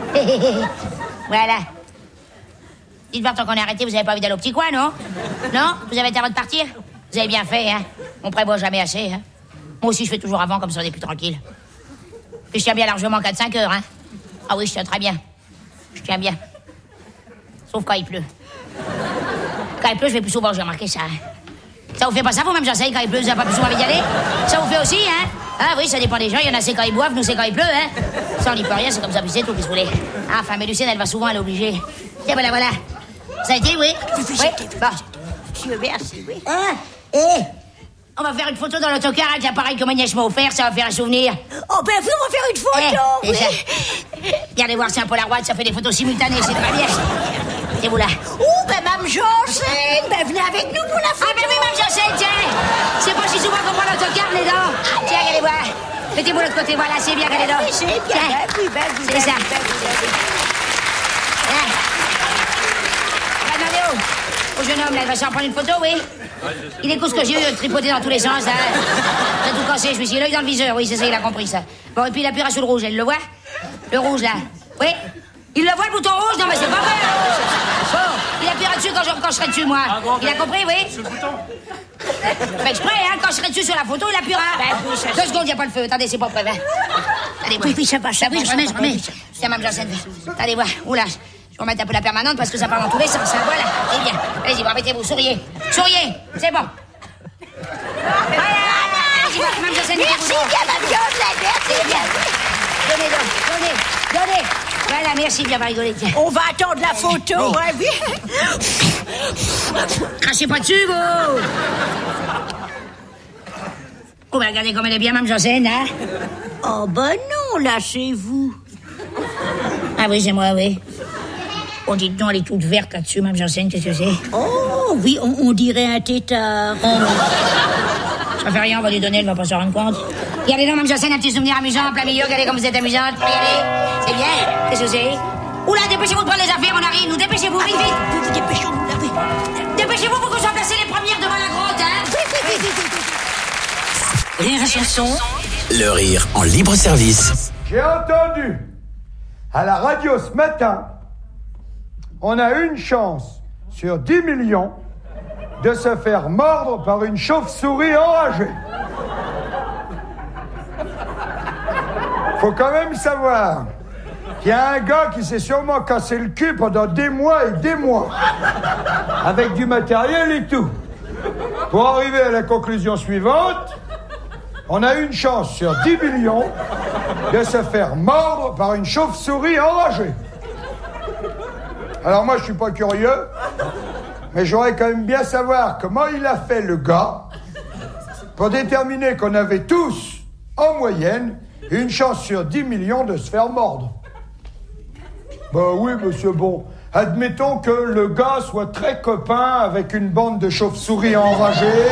Voilà. Dites voir, tant qu'on est arrêté, vous avez pas envie d'aller au petit coin, non? Non? Vous avez été avant de partir? Vous avez bien fait, hein. On prévoit jamais assez, hein. Moi aussi, je fais toujours avant, comme ça, on est plus tranquille. Puis je tiens bien largement quatre cinq heures, hein. Ah oui, je tiens très bien. Je tiens bien. Sauf quand il pleut. Quand il pleut, je vais plus souvent, j'ai remarqué ça. Ça vous fait pas ça, vous, Mme Janssen, quand il pleut, vous n'avez pas plus souvent envie d'y aller? Ça vous fait aussi, hein? Ah oui, ça dépend des gens, il y en a c'est quand ils boivent, nous c'est quand il pleut, hein? Ça, on n'y peut rien, c'est comme ça, puis c'est tout, qu'est-ce que vous voulez? Ah, enfin, mais Lucienne, elle va souvent, elle est obligée. Tiens, voilà, voilà. Ça a été, oui? Oui, oui. Bon. Monsieur, merci, oui. Hein? Eh! On va faire une photo dans l'autocar avec l'appareil que ma nièce m'a offert, ça va faire un souvenir. Oh, ben, vous, on va faire une photo, eh, oui. Regardez voir, c'est un Polaroid, ça fait des photos simultanées, c'est très bien. C'est vous là. Oh, ben, Mme Janssen, ben, venez avec nous pour la photo. Ah, ben oui, Mme Janssen, tiens. C'est pas si souvent qu'on prend l'autocar, les dents. Tiens, regardez voir. Mettez-vous de l'autre côté, voilà, c'est bien, regardez donc. C'est bien, ben, oui, ben, oui, c'est ça. Ben, oui, hein? On va demander au, au jeune homme, là, il va s'en prendre une photo, oui? Il écoute ce que j'ai eu, tripoter dans tous les sens, là. J'ai tout cassé, je me suis dit, l'œil dans le viseur, oui, c'est ça, il a compris ça. Bon, et puis il appuiera sur le rouge, elle le voit? Le rouge, là. Oui? Il le voit, le bouton rouge? Non, mais c'est pas vrai. Bon, il appuiera dessus quand je, quand je serai dessus, moi. Il a compris, oui? Sur le bouton. Fait exprès, hein, quand je serai dessus sur la photo, il appuiera. Ben, oui, ça, Deux secondes, il n'y a pas le feu. Attendez, c'est pas prêt, hein. Allez, oui, oui, ça va, ça va. Oui, je remets, je remets. Tiens, Mme Janssen. Allez, voir. Oula, je vais remettre un peu la permanente parce que ça part dans tous les sens, hein. Voilà, c'est bien. Allez-y, remettez-vous, souriez. Souriez, c'est bon. Voilà. Allez-y, voir, Mme Janssen. Merci bien, Mme Janssen, merci bien. Donnez donc, donnez, donnez. Voilà, merci bien, rigoler. On va attendre la photo, oui. Ouais, oui. Crachez pas dessus, vous. Oh, ben, regardez comme elle est bien, Mme Janssen, hein. Oh, ben non, là, c'est vous. Ah oui, c'est moi, oui. Oh, dites donc, elle est toute verte là-dessus, Mme Janssen, qu'est-ce que c'est? Oh, oui, on, on dirait un tétard. Oh, non. Ça fait rien, on va lui donner, elle va pas s'en rendre compte. Regardez donc, Mme Janssen, un petit souvenir amusant en plein milieu. Regardez comme vous êtes amusante. Regardez, c'est bien. Qu'est-ce que c'est? Oula, dépêchez-vous de prendre les affaires, on arrive. Nous dépêchez-vous, vite, vite. Vite, dépêchons-nous, là, oui. Dépêchez-vous pour qu'on soit placés les premières devant la grotte, hein. Vite, vite, vite, vite. Rire et chanson. Le rire en libre service. J'ai entendu à la radio ce matin, on a une chance sur dix millions de se faire mordre par une chauve-souris enragée. Faut quand même savoir qu'il y a un gars qui s'est sûrement cassé le cul pendant des mois et des mois, avec du matériel et tout, pour arriver à la conclusion suivante. On a une chance sur dix millions de se faire mordre par une chauve-souris enragée. Alors moi, je suis pas curieux, mais j'aurais quand même bien savoir comment il a fait le gars pour déterminer qu'on avait tous, en moyenne, une chance sur dix millions de se faire mordre. Bah oui, monsieur, bon, admettons que le gars soit très copain avec une bande de chauves-souris enragées.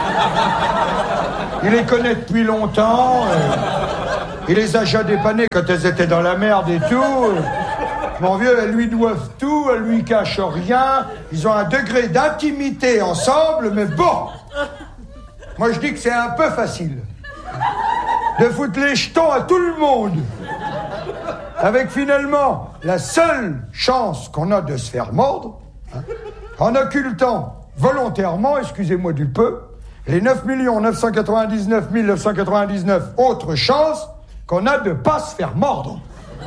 Il les connaît depuis longtemps. Il les a déjà dépannées quand elles étaient dans la merde et tout. Mon vieux, elles lui doivent tout, elles lui cachent rien. Ils ont un degré d'intimité ensemble, mais bon. Moi, je dis que c'est un peu facile de foutre les jetons à tout le monde. Avec finalement la seule chance qu'on a de se faire mordre, hein, en occultant volontairement, excusez-moi du peu, les neuf millions neuf cent quatre-vingt-dix-neuf mille neuf cent quatre-vingt-dix-neuf autres chances qu'on a de pas se faire mordre.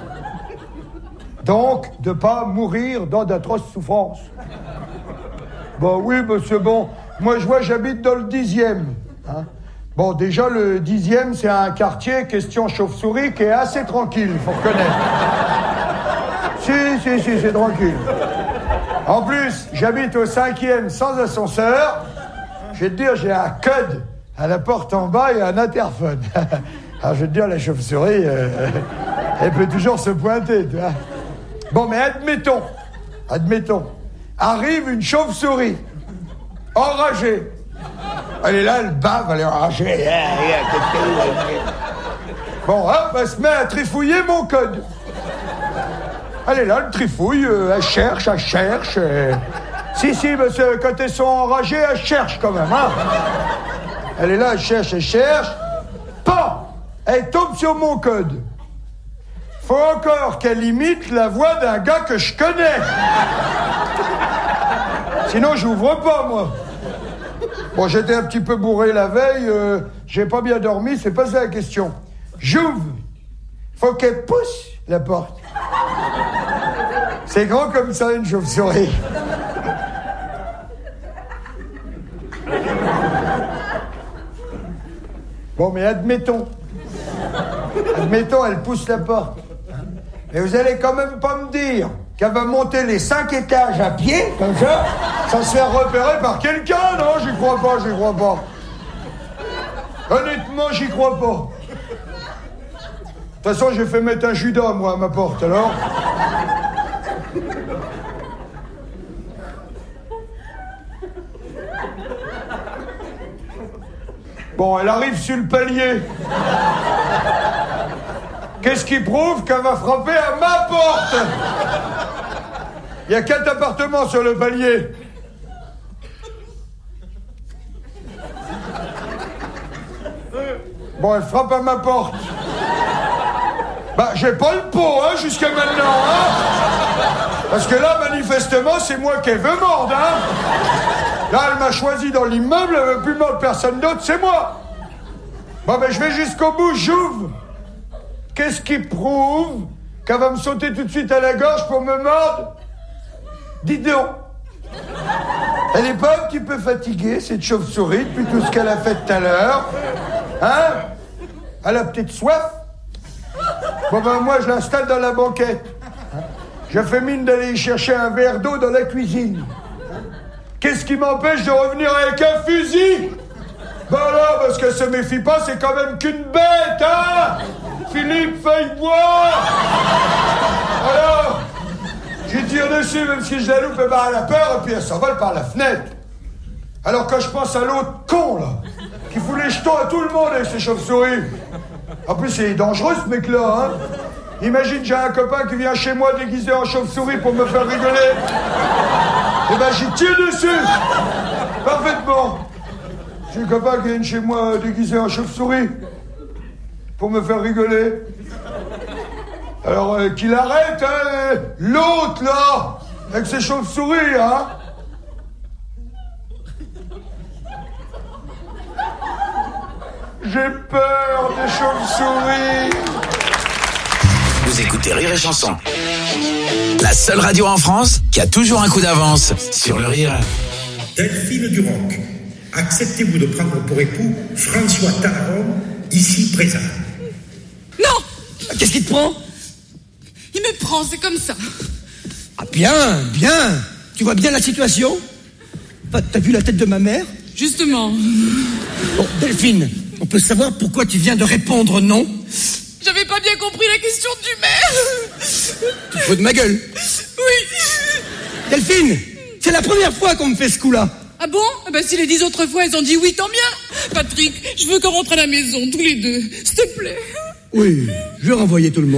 Donc, de pas mourir dans d'atroces souffrances. Bon, oui, bah, c'est bon. Moi, je vois, j'habite dans le dixième. Hein. Bon, déjà, le dixième, c'est un quartier, question chauve-souris, qui est assez tranquille, faut reconnaître. Si, si, si, c'est tranquille. En plus, j'habite au cinquième sans ascenseur. Je vais te dire, j'ai un code à la porte en bas et un interphone. Alors, je vais te dire, la chauve-souris, euh, elle peut toujours se pointer, tu vois. Bon, mais admettons, admettons, arrive une chauve-souris, enragée. Elle est là, elle bave, elle est enragée. Bon, hop, elle se met à trifouiller mon code. Elle est là, elle trifouille, elle cherche, elle cherche. Et... Si, si, parce que quand elles sont enragées, elles cherchent quand même, hein. Elle est là, elle cherche, elle cherche. Pan! Elle tombe sur mon code. Faut encore qu'elle imite la voix d'un gars que je connais. Sinon, j'ouvre pas, moi. Bon, j'étais un petit peu bourré la veille, euh, j'ai pas bien dormi, c'est pas ça la question. J'ouvre. Faut qu'elle pousse la porte. C'est grand comme ça, une chauve-souris. Bon, mais admettons. Admettons, elle pousse la porte. Mais vous allez quand même pas me dire qu'elle va monter les cinq étages à pied, comme ça, sans se faire repérer par quelqu'un, non? J'y crois pas, j'y crois pas. Honnêtement, j'y crois pas. De toute façon, j'ai fait mettre un judas, moi, à ma porte, alors. Bon, elle arrive sur le palier. Qu'est-ce qui prouve qu'elle va frapper à ma porte? Il y a quatre appartements sur le palier. Bon, elle frappe à ma porte. Bah, j'ai pas le pot, hein, jusqu'à maintenant, hein. Parce que là, manifestement, c'est moi qui veux mordre, hein. Là, elle m'a choisi dans l'immeuble, elle veut plus mordre personne d'autre, c'est moi. Bon, ben, je vais jusqu'au bout, j'ouvre. Qu'est-ce qui prouve qu'elle va me sauter tout de suite à la gorge pour me mordre? Dites donc. Elle est pas un petit peu fatiguée, cette chauve-souris, depuis tout ce qu'elle a fait tout à l'heure? Hein? Elle a peut-être soif? Bon, ben, moi, je l'installe dans la banquette. Je fais mine d'aller y chercher un verre d'eau dans la cuisine. Qu'est-ce qui m'empêche de revenir avec un fusil? Ben là, parce qu'elle se méfie pas, c'est quand même qu'une bête, hein? Philippe Feuillebois! Alors, j'y tire dessus, même si je la loupe, et ben elle a peur, et puis elle s'envole par la fenêtre. Alors quand je pense à l'autre con, là, qui fout les jetons à tout le monde avec ses chauves-souris. En plus, c'est dangereux, ce mec-là, hein? Imagine, j'ai un copain qui vient chez moi déguisé en chauve-souris pour me faire rigoler. Et ben, j'y tire dessus. Parfaitement. J'ai un copain qui vient chez moi déguisé en chauve-souris pour me faire rigoler. Alors, euh, qu'il arrête, hein, l'autre, là, avec ses chauves-souris, hein. J'ai peur des chauves-souris. Vous écoutez Rire et Chanson. La seule radio en France qui a toujours un coup d'avance sur le rire. Delphine Duroc, acceptez-vous de prendre pour époux François Talaron, ici présent? Non! Qu'est-ce qui te prend? Il me prend, c'est comme ça. Ah bien, bien. Tu vois bien la situation? T'as vu la tête de ma mère? Justement. Bon, Delphine, on peut savoir pourquoi tu viens de répondre non? J'avais pas bien compris la question du maire. Tu te fous de ma gueule? Oui. Delphine, c'est la première fois qu'on me fait ce coup-là. Ah bon? Eh ben, si les dix autres fois, elles ont dit oui, tant bien. Patrick, je veux qu'on rentre à la maison, tous les deux. S'il te plaît. Oui, je vais renvoyer tout le monde.